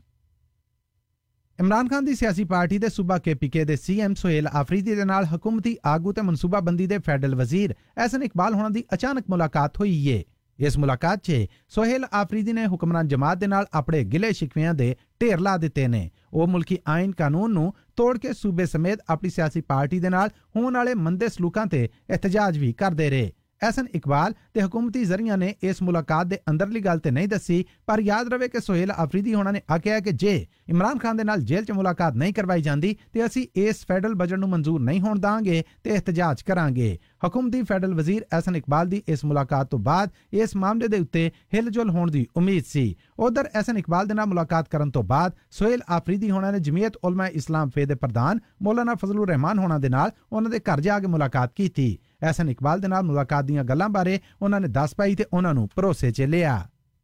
ਇਮਰਾਨ ਖਾਨ ਦੀ ਸਿਆਸੀ ਪਾਰਟੀ ਦੇ ਸੂਬਾ ਕੇ ਪੀ ਕੇ ਦੇ ਸੀ ਐਮ ਸੁਹੇਲ ਆਫਰੀਦੀ ਦੇ ਨਾਲ ਹਕੂਮਤੀ ਆਗੂ ਤੇ ਮਨਸੂਬਾਬੰਦੀ ਦੇ ਫੈਡਰਲ ਵਜ਼ੀਰ ਅਹਿਸਨ ਇਕਬਾਲ ਹੋਣਾ ਦੀ ਅਚਾਨਕ ਮੁਲਾਕਾਤ ਹੋਈ ਏ। ਇਸ ਮੁਲਾਕਾਤ 'ਚ ਸੁਹੇਲ ਆਫਰੀਦੀ ਨੇ ਹੁਕਮਰਾਨ ਜਮਾਤ ਦੇ ਨਾਲ ਆਪਣੇ ਗਿਲੇ ਸ਼ਿਕਵਿਆਂ ਦੇ ਢੇਰ ਲਾ ਦਿੱਤੇ ਨੇ। ਉਹ ਮੁਲਕੀ ਆਇਨ ਕਾਨੂੰਨ ਨੂੰ ਤੋੜ ਕੇ ਸੂਬੇ ਸਮੇਤ ਆਪਣੀ ਸਿਆਸੀ ਪਾਰਟੀ ਦੇ ਨਾਲ ਹੋਣ ਵਾਲੇ ਮੰਦੇ ਸਲੂਕਾਂ ਤੇ ਇhtਜਾਜ ਵੀ ਕਰਦੇ ਰਹੇ। ਅਹਿਸਨ ਇਕਬਾਲ ਤੇ ਹਕੂਮਤੀ ਜ਼ਰੀਆਂ ਨੇ ਇਸ ਮੁਲਾਕਾਤ ਦੇ ਅੰਦਰਲੀ ਗੱਲ ਤੇ ਨਹੀਂ ਦੱਸੀ, ਪਰ ਯਾਦ ਰਵੇ ਕਿ ਸੁਹੇਲ ਆਫਰੀਦੀ ਹੋਣਾ ਨੇ ਆਖਿਆ ਕਿ ਜੇ ਇਮਰਾਨ ਖਾਨ ਦੇ ਨਾਲ ਜੇਲ੍ਹ 'ਚ ਮੁਲਾਕਾਤ ਨਹੀਂ ਕਰਵਾਈ ਜਾਂਦੀ ਤੇ ਅਸੀਂ ਇਸ ਫੈਡਰਲ ਬਜਟ ਨੂੰ ਮਨਜ਼ੂਰ ਨਹੀਂ ਹੋਣ ਦਾਂਗੇ ਤੇ ਇhtਜਾਜ ਕਰਾਂਗੇ। ਹਕੂਮਤੀ ਫੈਡਰਲ ਵਜ਼ੀਰ ਅਹਿਸਨ ਇਕਬਾਲ ਦੀ ਇਸ ਮੁਲਾਕਾਤ ਤੋਂ ਬਾਅਦ ਇਸ ਮਾਮਲੇ ਦੇ ਉੱਤੇ ਹਿਲਜੁਲ ਹੋਣ ਦੀ ਉਮੀਦ ਸੀ। ਉਧਰ ਅਹਿਸਨ ਇਕਬਾਲ ਦੇ ਨਾਲ ਮੁਲਾਕਾਤ ਕਰਨ ਤੋਂ ਬਾਅਦ ਸੁਹੇਲ ਆਫਰੀਦੀ ਹੋਣਾ ਨੇ ਜਮੀਅਤ ਉਲਮਾ ਇਸਲਾਮ ਫੇ ਦੇ ਪ੍ਰਧਾਨ ਮੌਲਾਨਾ ਫਜ਼ਲੁਰ ਰਹਿਮਾਨ ਹੋਣਾ ਦੇ ਨਾਲ ਉਹਨਾਂ ਦੇ ਘਰ ਜਾ ਕੇ ਮੁਲਾਕਾਤ ਕੀਤੀ। ਅਹਿਸਨ ਇਕਬਾਲ ਦੇ ਨਾਲ ਮੁਲਾਕਾਤ ਦੀਆਂ ਗੱਲਾਂ ਬਾਰੇ ਉਹਨਾਂ ਨੇ ਦੱਸ ਪਾਈ ਤੇ ਉਹਨਾਂ ਨੂੰ ਭਰੋਸੇ 'ਚ ਲਿਆ।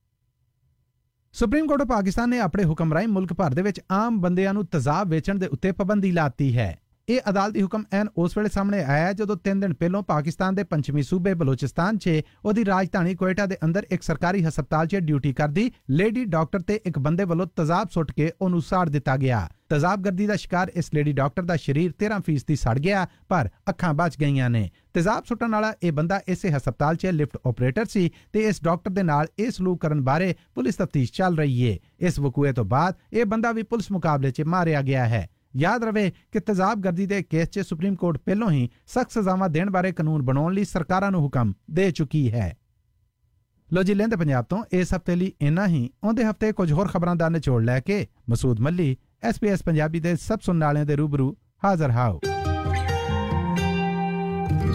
ਸੁਪਰੀਮ ਕੋਰਟ ਪਾਕਿਸਤਾਨ ਨੇ ਆਪਣੇ ਹੁਕਮ ਰਾਹੀਂ ਮੁਲਕ ਭਰ ਦੇ ਵਿੱਚ ਆਮ ਬੰਦਿਆਂ ਨੂੰ ਤੇਜ਼ਾਬ ਵੇਚਣ ਦੇ ਉੱਤੇ ਪਾਬੰਦੀ ਲਾਤੀ ਹੈ। ਇਹ ਅਦਾਲਤੀ ਹੁਕਮ ਐਨ ਉਸ ਵੇਲੇ ਸਾਹਮਣੇ ਆਇਆ ਜਦੋਂ ਤਿੰਨ ਦਿਨ ਪਹਿਲਾਂ ਪਾਕਿਸਤਾਨ ਦੇ ਪੰਚਮੀ ਸੂਬੇ ਬਲੋਚਿਸਤਾਨ 'ਚ ਉਹਦੀ ਰਾਜਧਾਨੀ ਕੋਇਟਾ ਦੇ ਅੰਦਰ ਇੱਕ ਸਰਕਾਰੀ ਹਸਪਤਾਲ 'ਚ ਡਿਊਟੀ ਕਰਦੀ ਲੇਡੀ ਡਾਕਟਰ ਤੇ ਇੱਕ ਬੰਦੇ ਵੱਲੋਂ ਤੇਜ਼ਾਬ ਸੁੱਟ ਕੇ ਉਹਨੂੰ ਸਾੜ ਦਿੱਤਾ ਗਿਆ। ਤੇਜ਼ਾਬਗਰਦੀ ਦਾ ਸ਼ਿਕਾਰ ਇਸ ਲੇਡੀ ਡਾਕਟਰ ਦਾ ਸਰੀਰ ਤੇਰਾਂ ਫੀਸਦੀ ਸੜ ਗਿਆ, ਪਰ ਅੱਖਾਂ ਬਚ ਗਈਆਂ ਨੇ। ਤੇਜ਼ਾਬ ਸੁੱਟਣ ਵਾਲਾ ਇਹ ਬੰਦਾ ਇਸੇ ਹਸਪਤਾਲ 'ਚ ਲਿਫਟ ਆਪਰੇਟਰ ਸੀ ਤੇ ਇਸ ਡਾਕਟਰ ਦੇ ਨਾਲ ਇਹ ਸਲੂਕ ਕਰਨ ਬਾਰੇ ਪੁਲਿਸ ਤਫਤੀਸ਼ ਚੱਲ ਰਹੀ ਏ। ਇਸ ਵਕੂਏ ਤੋਂ ਬਾਅਦ ਇਹ ਬੰਦਾ ਵੀ ਪੁਲਿਸ ਮੁਕਾਬਲੇ 'ਚ ਮਾਰਿਆ ਗਿਆ ਹੈ। ਯਾਦ ਰਵੇ ਕਿ ਤੇਜ਼ਾਬਗਰਦੀ ਦੇ ਕੇਸ 'ਚ ਸੁਪਰੀਮ ਕੋਰਟ ਪਹਿਲਾਂ ਹੀ ਸਖਤ ਸਜ਼ਾਵਾਂ ਦੇਣ ਬਾਰੇ ਕਾਨੂੰਨ ਬਣਾਉਣ ਲਈ ਸਰਕਾਰਾਂ ਨੂੰ ਹੁਕਮ ਦੇ ਚੁੱਕੀ ਹੈ। ਲੋ ਜੀ, ਲਹਿੰਦੇ ਪੰਜਾਬ ਤੋਂ ਇਸ ਹਫ਼ਤੇ ਲਈ ਇੰਨਾ ਹੀ। ਆਉਂਦੇ ਹਫ਼ਤੇ ਕੁਝ ਹੋਰ ਖਬਰਾਂ ਦਾ ਨਿਚੋੜ ਲੈ ਕੇ ਮਸੂਦ ਮੱਲੀ ਐਸ ਪੀ ਐਸ ਪੰਜਾਬੀ ਦੇ ਸਭ ਸੁਣਨ ਵਾਲਿਆਂ ਦੇ ਰੂਬਰੂ ਹਾਜ਼ਰ ਹਾਓ।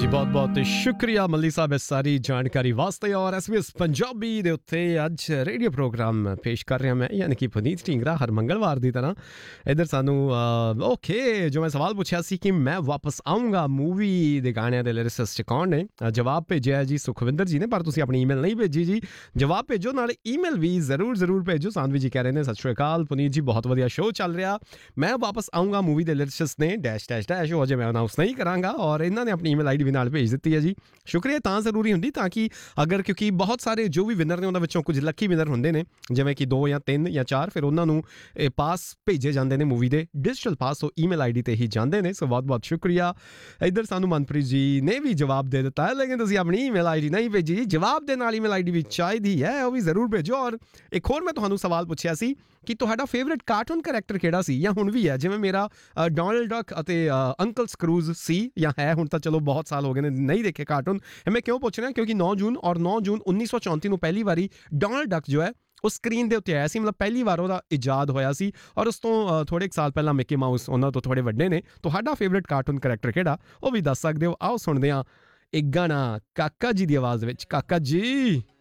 ਜੀ ਬਹੁਤ ਬਹੁਤ ਸ਼ੁਕਰੀਆ ਮੱਲੀ ਸਾਹਿਬ ਇਸ ਸਾਰੀ ਜਾਣਕਾਰੀ ਵਾਸਤੇ ਔਰ ਐਸਬੀਐਸ ਪੰਜਾਬੀ ਦੇ ਉੱਤੇ ਅੱਜ ਰੇਡੀਓ ਪ੍ਰੋਗਰਾਮ ਪੇਸ਼ ਕਰ ਰਿਹਾ ਮੈਂ ਯਾਨੀ ਕਿ ਪੁਨੀਤ ਢੀਂਗਰਾ ਹਰ ਮੰਗਲਵਾਰ ਦੀ ਤਰ੍ਹਾਂ ਇੱਧਰ ਸਾਨੂੰ ਓਕੇ ਜੋ ਮੈਂ ਸਵਾਲ ਪੁੱਛਿਆ ਸੀ ਕਿ ਮੈਂ ਵਾਪਸ ਆਊਂਗਾ ਮੂਵੀ ਦੇ ਗਾਣਿਆਂ ਦੇ ਲਿਰਿਸਿਸਟ ਕੌਣ ਨੇ ਜਵਾਬ ਭੇਜਿਆ ਜੀ ਸੁਖਵਿੰਦਰ ਜੀ ਨੇ ਪਰ ਤੁਸੀਂ ਆਪਣੀ ਈਮੇਲ ਨਹੀਂ ਭੇਜੀ ਜੀ ਜਵਾਬ ਭੇਜੋ ਨਾਲੇ ਈਮੇਲ ਵੀ ਜ਼ਰੂਰ ਜ਼ਰੂਰ ਭੇਜੋ ਸਾਨਵੀ ਜੀ ਕਹਿ ਰਹੇ ਨੇ ਸਤਿ ਸ਼੍ਰੀ ਅਕਾਲ ਪੁਨੀਤ ਜੀ ਬਹੁਤ ਵਧੀਆ ਸ਼ੋਅ ਚੱਲ ਰਿਹਾ ਮੈਂ ਵਾਪਸ ਆਊਂਗਾ ਮੂਵੀ ਦੇ ਲਿਰਿਸਿਸਟ ਨੇ ਡੈਸ਼ ਡੈਸ਼ ਡੈਸ਼ ਉਹ ਅਜੇ ਮੈਂ ਅਨਾਊਂਸ ਨਹੀਂ ਕਰਾਂਗਾ ਔਰ ਇਹਨਾਂ ਨੇ ਆਪਣੀ ਈਮੇਲ ਆਈ ਡੀ ਵੀ ਨਾਲ ਭੇਜ ਦਿੱਤੀ ਹੈ ਜੀ ਸ਼ੁਕਰੀਆ ਤਾਂ ਜ਼ਰੂਰੀ ਹੁੰਦੀ ਤਾਂ ਕਿ ਅਗਰ ਕਿਉਂਕਿ ਬਹੁਤ ਸਾਰੇ ਜੋ ਵੀ ਵਿਨਰ ਨੇ ਉਹਨਾਂ ਵਿੱਚੋਂ ਕੁਝ ਲੱਕੀ ਵਿਨਰ ਹੁੰਦੇ ਨੇ ਜਿਵੇਂ ਕਿ ਦੋ ਜਾਂ ਤਿੰਨ ਜਾਂ ਚਾਰ ਫਿਰ ਉਹਨਾਂ ਨੂੰ ਇਹ ਪਾਸ ਭੇਜੇ ਜਾਂਦੇ ਨੇ ਮੂਵੀ ਦੇ ਡਿਜੀਟਲ ਪਾਸ ਉਹ ਈਮੇਲ ਆਈ ਡੀ 'ਤੇ ਹੀ ਜਾਂਦੇ ਨੇ ਸੋ ਬਹੁਤ ਬਹੁਤ ਸ਼ੁਕਰੀਆ ਇੱਧਰ ਸਾਨੂੰ ਮਨਪ੍ਰੀਤ ਜੀ ਨੇ ਵੀ ਜਵਾਬ ਦੇ ਦਿੱਤਾ ਹੈ ਲੇਕਿਨ ਤੁਸੀਂ ਆਪਣੀ ਈਮੇਲ ਆਈ ਡੀ ਨਹੀਂ ਭੇਜੀ ਜਵਾਬ ਦੇ ਨਾਲ ਈਮੇਲ ਆਈ ਡੀ ਵੀ ਚਾਹੀਦੀ ਹੈ ਉਹ ਵੀ ਜ਼ਰੂਰ ਭੇਜੋ ਔਰ ਇੱਕ ਹੋਰ ਮੈਂ ਤੁਹਾਨੂੰ ਸਵਾਲ ਪੁੱਛਿਆ ਸੀ ਕਿ ਤੁਹਾਡਾ ਫੇਵਰੇਟ ਕਾਰਟੂਨ ਕਰੈਕਟਰ ਕਿਹੜਾ ਸੀ ਜਾਂ ਹੁਣ ਵੀ ਹੈ ਜਿਵੇਂ ਮੇਰਾ ਡੋਨਲਡ ਡਕ ਅਤੇ ਅੰਕਲ ਸਕਰੂਜ਼ ਸੀ ਜਾਂ ਹੈ ਹੁਣ ਤਾਂ ਚਲੋ ਬਹੁਤ ਸਾਲ ਹੋ ਗਏ ਨੇ ਨਹੀਂ ਦੇਖੇ ਕਾਰਟੂਨ ਮੈਂ ਕਿਉਂ ਪੁੱਛ ਰਿਹਾ ਕਿਉਂਕਿ ਨੌ ਜੂਨ ਔਰ ਨੌ ਜੂਨ ਉੱਨੀ ਸੌ ਚੌਂਤੀ ਨੂੰ ਪਹਿਲੀ ਵਾਰੀ ਡੋਨਲਡ ਡਕ ਜੋ ਹੈ ਉਹ ਸਕਰੀਨ ਦੇ ਉੱਤੇ ਆਇਆ ਸੀ ਮਤਲਬ ਪਹਿਲੀ ਵਾਰ ਉਹਦਾ ਇਜਾਦ ਹੋਇਆ ਸੀ ਔਰ ਉਸ ਤੋਂ ਥੋੜ੍ਹੇ ਕੁ ਸਾਲ ਪਹਿਲਾਂ ਮਿੱਕੀ ਮਾਊਸ ਉਹਨਾਂ ਤੋਂ ਥੋੜ੍ਹੇ ਵੱਡੇ ਨੇ ਤੁਹਾਡਾ ਫੇਵਰੇਟ ਕਾਰਟੂਨ ਕਰੈਕਟਰ ਕਿਹੜਾ ਉਹ ਵੀ ਦੱਸ ਸਕਦੇ ਹੋ ਆਓ ਸੁਣਦੇ ਹਾਂ ਇੱਕ ਗਾਣਾ ਕਾਕਾ ਜੀ ਦੀ ਆਵਾਜ਼ ਵਿੱਚ ਕਾਕਾ ਜੀ